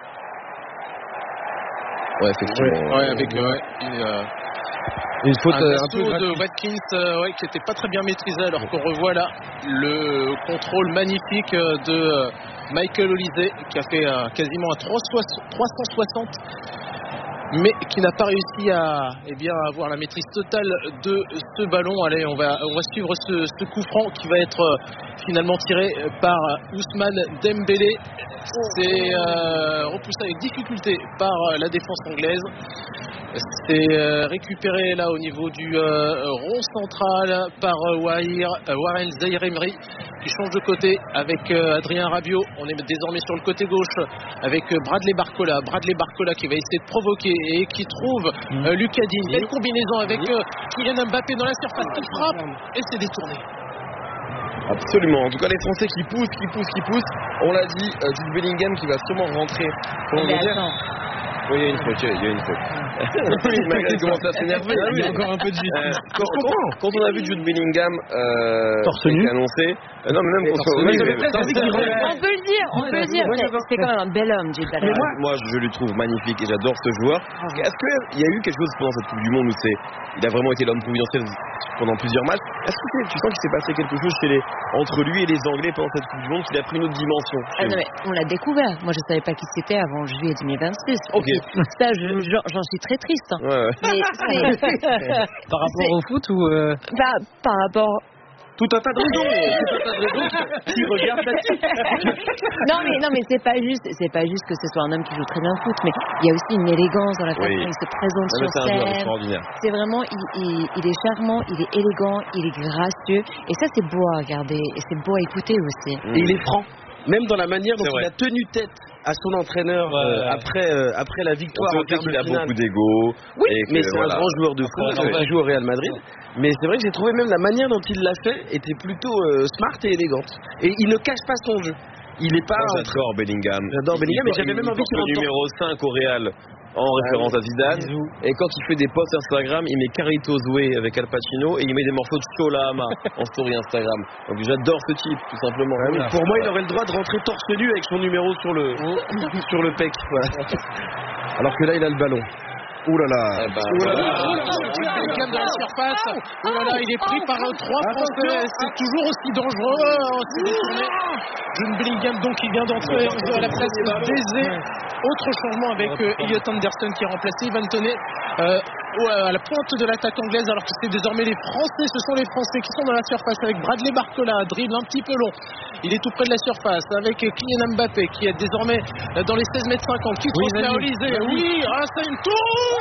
Ouais effectivement. Ouais, ouais avec euh, ouais, une, euh, une faute un, un peu de Watkins euh, ouais, qui n'était pas très bien maîtrisé alors qu'on revoit là le contrôle magnifique de euh, Michael Olysée qui a fait euh, quasiment un trois cent soixante. Mais qui n'a pas réussi à eh bien, avoir la maîtrise totale de ce ballon. Allez, on va, on va suivre ce, ce coup franc qui va être euh, finalement tiré par Ousmane Dembélé. C'est euh, repoussé avec difficulté par euh, la défense anglaise. C'est euh, récupéré là au niveau du euh, rond central par euh, Wahir, euh, Warren Zaïre-Emery qui change de côté avec euh, Adrien Rabiot. On est désormais sur le côté gauche avec euh, Bradley Barcola. Bradley Barcola qui va essayer de provoquer et qui trouve euh, Lucas Digne. Belle combinaison avec euh, Kylian Mbappé dans la surface qui frappe et c'est détourné. Absolument. En tout cas, les Français qui poussent, qui poussent, qui poussent. On l'a dit, euh, Jude Bellingham qui va sûrement rentrer pour l'Angleterre. Oui, il y a une faute, il y a une faute. Il commence à s'énerver. Ah oui, il y a encore un peu de justice. Euh, quand, quand, quand on a vu Jude Bellingham euh, torse nu annoncé, euh, non mais même quand on, oui, mais, on peut le dire, on peut le dire. C'est quand même un bel homme, Jude Bellingham. Moi, moi, je le trouve magnifique et j'adore ce joueur. Est-ce qu'il y a eu quelque chose pendant cette Coupe du Monde où c'est, il a vraiment été l'homme providentiel pendant plusieurs matchs? Est-ce que tu sens qu'il s'est passé quelque chose chez les, entre lui et les Anglais pendant cette Coupe du Monde qu'il a pris une autre dimension? Ah non, mais on l'a découvert. Moi, je savais pas qui c'était avant juillet deux mille vingt-six. Ok. Ça, j'en suis très triste. Ouais, ouais. Mais par rapport au foot ou euh... bah, par rapport tout un tas de raisons, tout un tas de raisons qui regardent la Non mais non mais c'est pas juste, c'est pas juste que ce soit un homme qui joue très bien le foot, mais il y a aussi une élégance dans la façon dont oui. il se présente non, sur c'est scène. C'est vraiment, il, il, il est charmant, il est élégant, il est gracieux, et ça c'est beau à regarder, et c'est beau à écouter aussi. Mmh. Et il est franc, même dans la manière dont il a tenu tête à son entraîneur ouais, euh, ouais. après euh, après la victoire. On peut qu'il a beaucoup d'ego. Oui, mais c'est voilà. un grand joueur de foot qui ouais. joue au Real Madrid. Mais c'est vrai que j'ai trouvé même la manière dont il l'a fait était plutôt euh, smart et élégante. Et il ne cache pas son jeu. Il est pas. Moi, j'adore Bellingham. J'adore Bellingham, mais j'avais même envie qu'il rentre. Numéro cinq au Real. En référence à Zidane. Bisous. Et quand il fait des posts Instagram, il met Carlitos Way avec Al Pacino et il met des morceaux de Solama en story Instagram. Donc j'adore ce type, tout simplement. Ah oui, pour moi, il aurait le droit de rentrer torse nu avec son numéro sur le sur le pec. Voilà. Alors que là, il a le ballon. Ouh là là. Eh ben, ouh là là. Bellingham de la surface. Ouh là là, il est pris par trois Français. C'est toujours aussi dangereux. Jeune Bellingham donc qui vient d'entrer à la place d'Eze. Autre changement avec euh, Elliot Anderson qui est remplacé. Van Toney euh, à la pointe de l'attaque anglaise alors que c'est désormais les Français. Ce sont les Français qui sont dans la surface avec Bradley Barcola. Dribble un petit peu long. Il est tout près de la surface avec Kylian Mbappé qui est désormais dans les seize mètres cinquante. Qui trouve la Olysée. Oui, ah, c'est une touche.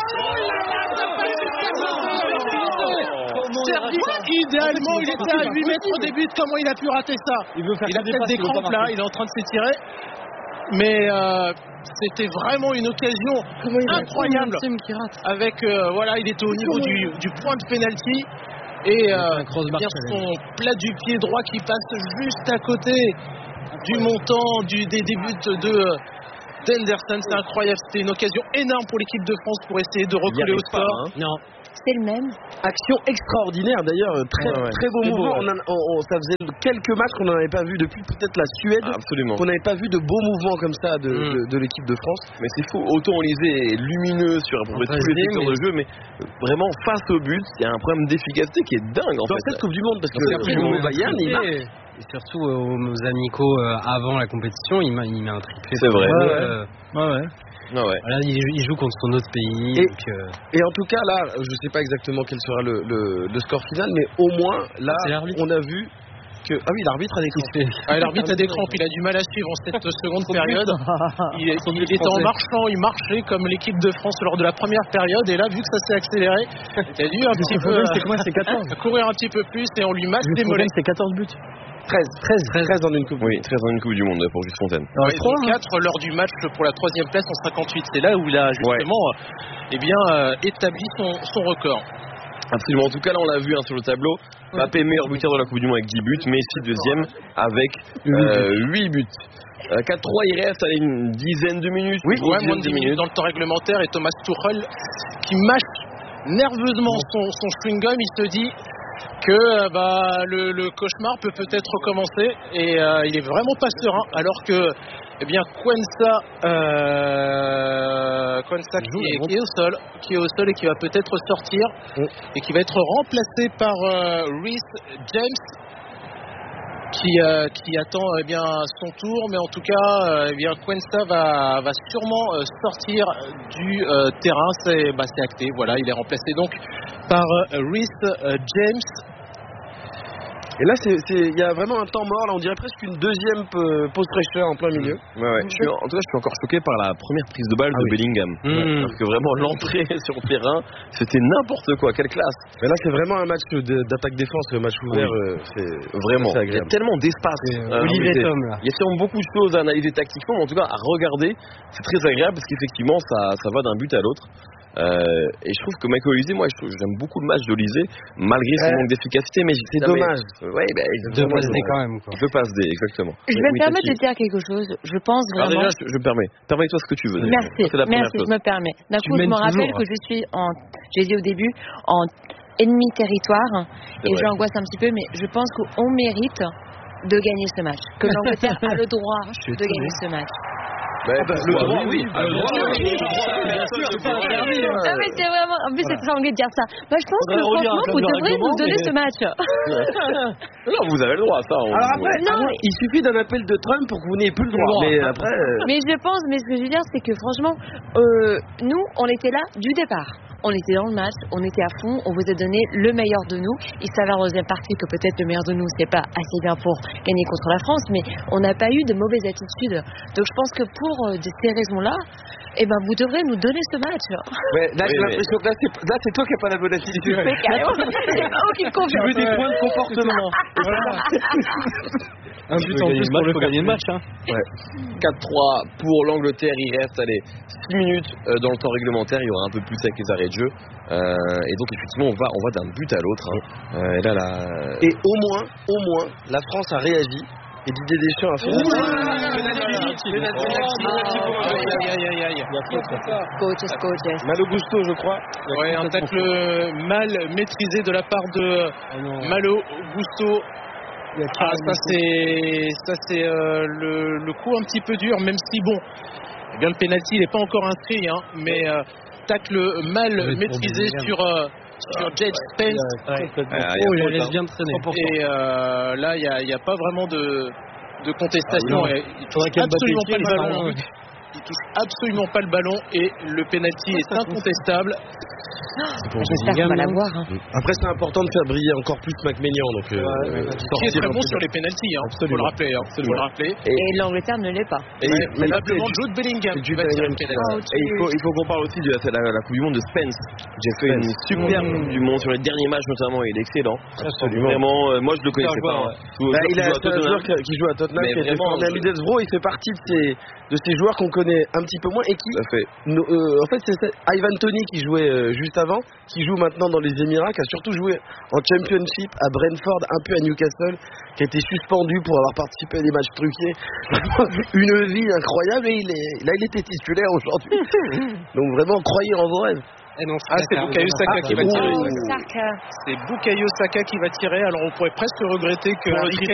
Service idéalement, il était à huit mètres au début. Comment il a pu rater ça? Il, veut faire il a peut-être des crampes là, il est en train de s'étirer. Mais euh, c'était vraiment une occasion incroyable. Avec euh, voilà, il était au niveau du, du point de pénalty et euh, bien son plat du pied droit qui passe juste à côté du montant du, des débuts de d'Henderson. C'est incroyable, c'était une occasion énorme pour l'équipe de France pour essayer de recoller au score. Hein. Non. C'est le même. Action extraordinaire d'ailleurs, très, ouais, ouais. très beau mouvement. Beau, ouais. on a, on, ça faisait quelques matchs qu'on n'en avait pas vu depuis peut-être la Suède. Absolument. Qu'on n'avait pas vu de beaux mouvements comme ça de, mm. de, de l'équipe de France. Mais c'est fou, autant Olysée est lumineux sur à peu près tous les secteurs de jeu, mais vraiment face au but, il y a un problème d'efficacité qui est dingue en dans fait. cette Coupe du Monde, parce que après le Bayern, il marque. Et surtout euh, aux amicaux euh, avant la compétition, il met, il met un triplé. C'est vrai. Ouais, euh, ouais. ouais. Ah ouais. Là, il, il joue contre son autre pays. Et, donc, euh... et en tout cas, là, je ne sais pas exactement quel sera le, le, le score final, mais au moins, là, on a vu que. Ah oui, l'arbitre a des crampes. Ah, l'arbitre a des crampes, il a du mal à suivre en cette seconde période. Il, il, il était en marchant, il marchait comme l'équipe de France lors de la première période, et là, vu que ça s'est accéléré, il a dû un petit peu. C'est quoi, c'est quatorze courir un petit peu plus, et on lui masse des mollets. C'est quatorze buts. treize, treize, treize dans une coupe. Oui, treize dans une coupe du monde pour Juste Fontaine. Non, ils sont quatre lors du match pour la troisième place en cinquante-huit. C'est là où il a justement ouais. eh bien, euh, établi son, son record. Absolument. En tout cas, là, on l'a vu hein, sur le tableau. Mbappé ouais. meilleur buteur de la Coupe du Monde avec dix buts. Messi deuxième avec euh, huit buts. Euh, quatre trois, il reste allez, une dizaine de minutes. Oui, ouais, moins de dix minutes dans le temps réglementaire. Et Thomas Tuchel qui mâche nerveusement son, son chewing-gum. Il se dit que bah, le, le cauchemar peut peut-être recommencer et euh, il est vraiment pas serein alors que eh bien Quensa euh, Quensa qui est, qui est au sol qui est au sol et qui va peut-être sortir oh. et qui va être remplacé par euh, Reece James qui, euh, qui attend eh bien son tour, mais en tout cas euh, eh bien Quensa va, va sûrement euh, sortir du euh, terrain, c'est, bah, c'est acté, voilà, il est remplacé donc par euh, Reece euh, James. Et là, il y a vraiment un temps mort. Là, on dirait presque une deuxième euh, pause fraîcheur en plein milieu. Ouais, ouais. Je suis, en tout cas, je suis encore choqué par la première prise de balle ah, de oui. Bellingham. Mmh. Parce que vraiment, l'entrée sur le terrain, c'était n'importe quoi. Quelle classe. Mais là, c'est vraiment un match de, d'attaque-défense, le match ouvert. Oui. Euh, c'est vraiment. C'est agréable. Il y a tellement d'espace. Euh, Olivier Tom, là. Il y a sûrement beaucoup de choses à analyser tactiquement, mais en tout cas, à regarder, c'est très agréable parce qu'effectivement, ça, ça va d'un but à l'autre. Euh, et je trouve que Michael Olysée, moi je trouve, j'aime beaucoup le match d'Olysée malgré son ouais. manque d'efficacité, mais c'est dommage. Ouais, bah, il peut passer quand même. Quoi. Il peut passer, exactement. Je vais me permettre de dire quelque chose. Je pense vraiment. Alors déjà, je, je me permets. Permets-toi ce que tu veux. Merci. C'est la Merci. Chose. Je me permets. D'un coup, je me rappelle toujours. que je suis en. J'ai dit au début en ennemi territoire c'est et vrai. J'angoisse un petit peu, mais je pense qu'on mérite de gagner ce match. Que l'Angleterre a le droit de gagner ce match. Bah, bah, le droit, oui. Ah, le droit, oui. Ah, mais c'est vraiment. En plus, c'est très anglais de dire ça. Bah, je pense que franchement, vous devrez nous donner ce match. Non, vous avez le droit, ça. On... Alors après, non, mais... il suffit d'un appel de Trump pour que vous n'ayez plus le droit. Mais après. Mais je pense, mais ce que je veux dire, c'est que franchement, euh, nous, on était là du départ. on était dans le match, on était à fond, on vous a donné le meilleur de nous. Il s'avère en deuxième partie que peut-être le meilleur de nous, c'est pas assez bien pour gagner contre la France, mais on n'a pas eu de mauvaise attitude. Donc je pense que pour euh, de ces raisons-là, eh ben, vous devrez nous donner ce match. Ouais, là, j'ai l'impression que là, c'est, là, c'est toi qui n'as pas la bonne attitude. C'est carrément. Il n'y a aucune confiance. Tu veux des points de comportement. Un but en plus pour le gagner le match. Hein. Ouais. quatre trois pour l'Angleterre. Il reste, allez, six minutes euh, dans le temps réglementaire. Il y aura un peu plus avec les arrêts de jeu. Euh, et donc, effectivement, on va, on va d'un but à l'autre. Hein. Euh, et là, là... Et au moins, au moins, la France a réagi. Et Didier Deschamps a fait Coaches, coaches. Malo Gusto, je crois. Ouais, un tacle mal maîtrisé de la part de oh Malo Gusto. Ah, ça c'est, ça c'est euh, le, le coup un petit peu dur, même si bon, eh bien le penalty il n'est pas encore inscrit, hein, mais euh, tacle mal maîtrisé sur. Euh, sur Jed Spence, ouais. Ouais. Ah, oh, il laisse bien traîner. Et euh, là, il n'y a, a pas vraiment de, de contestation. Ah, il touche absolument pas le ballon. Ouais. Il touche absolument pas le ballon et le penalty est incontestable. J'espère qu'on va l'avoir. Hein. Après, c'est important de faire briller encore plus McMahon. Donc, euh, ouais, qui est très bon sur les penalties, hein. Faut le rappeler. Hein. Faut le rappeler. Et, et l'Angleterre ne l'est pas. Et, ouais, mais probablement Jude Bellingham. Jude Bellingham qui oh, et il faut, il faut qu'on parle aussi de la, la, la Coupe du Monde de Spence. J'ai fait une superbe Coupe du Monde sur les derniers matchs notamment. Il est excellent. Absolument. Vraiment, euh, moi je le connaissais pas. Hein. Bah, il a un joueur qui joue à Tottenham, qui est formé à Middlesbrough. Il fait partie de ces, de ces joueurs qu'on connaît un petit peu moins et qui, fait. No, euh, en fait, c'est Ivan Toney qui jouait euh, juste avant, qui joue maintenant dans les Émirats, qui a surtout joué en Championship à Brentford, un peu à Newcastle, qui a été suspendu pour avoir participé à des matchs truqués. Une vie incroyable et il est, là il était titulaire aujourd'hui. Donc vraiment, croyez en vos rêves. Eh non, ah, c'est Bukayo Saka qui va tirer. C'est Bukayo Saka qui va tirer. Alors on pourrait presque regretter que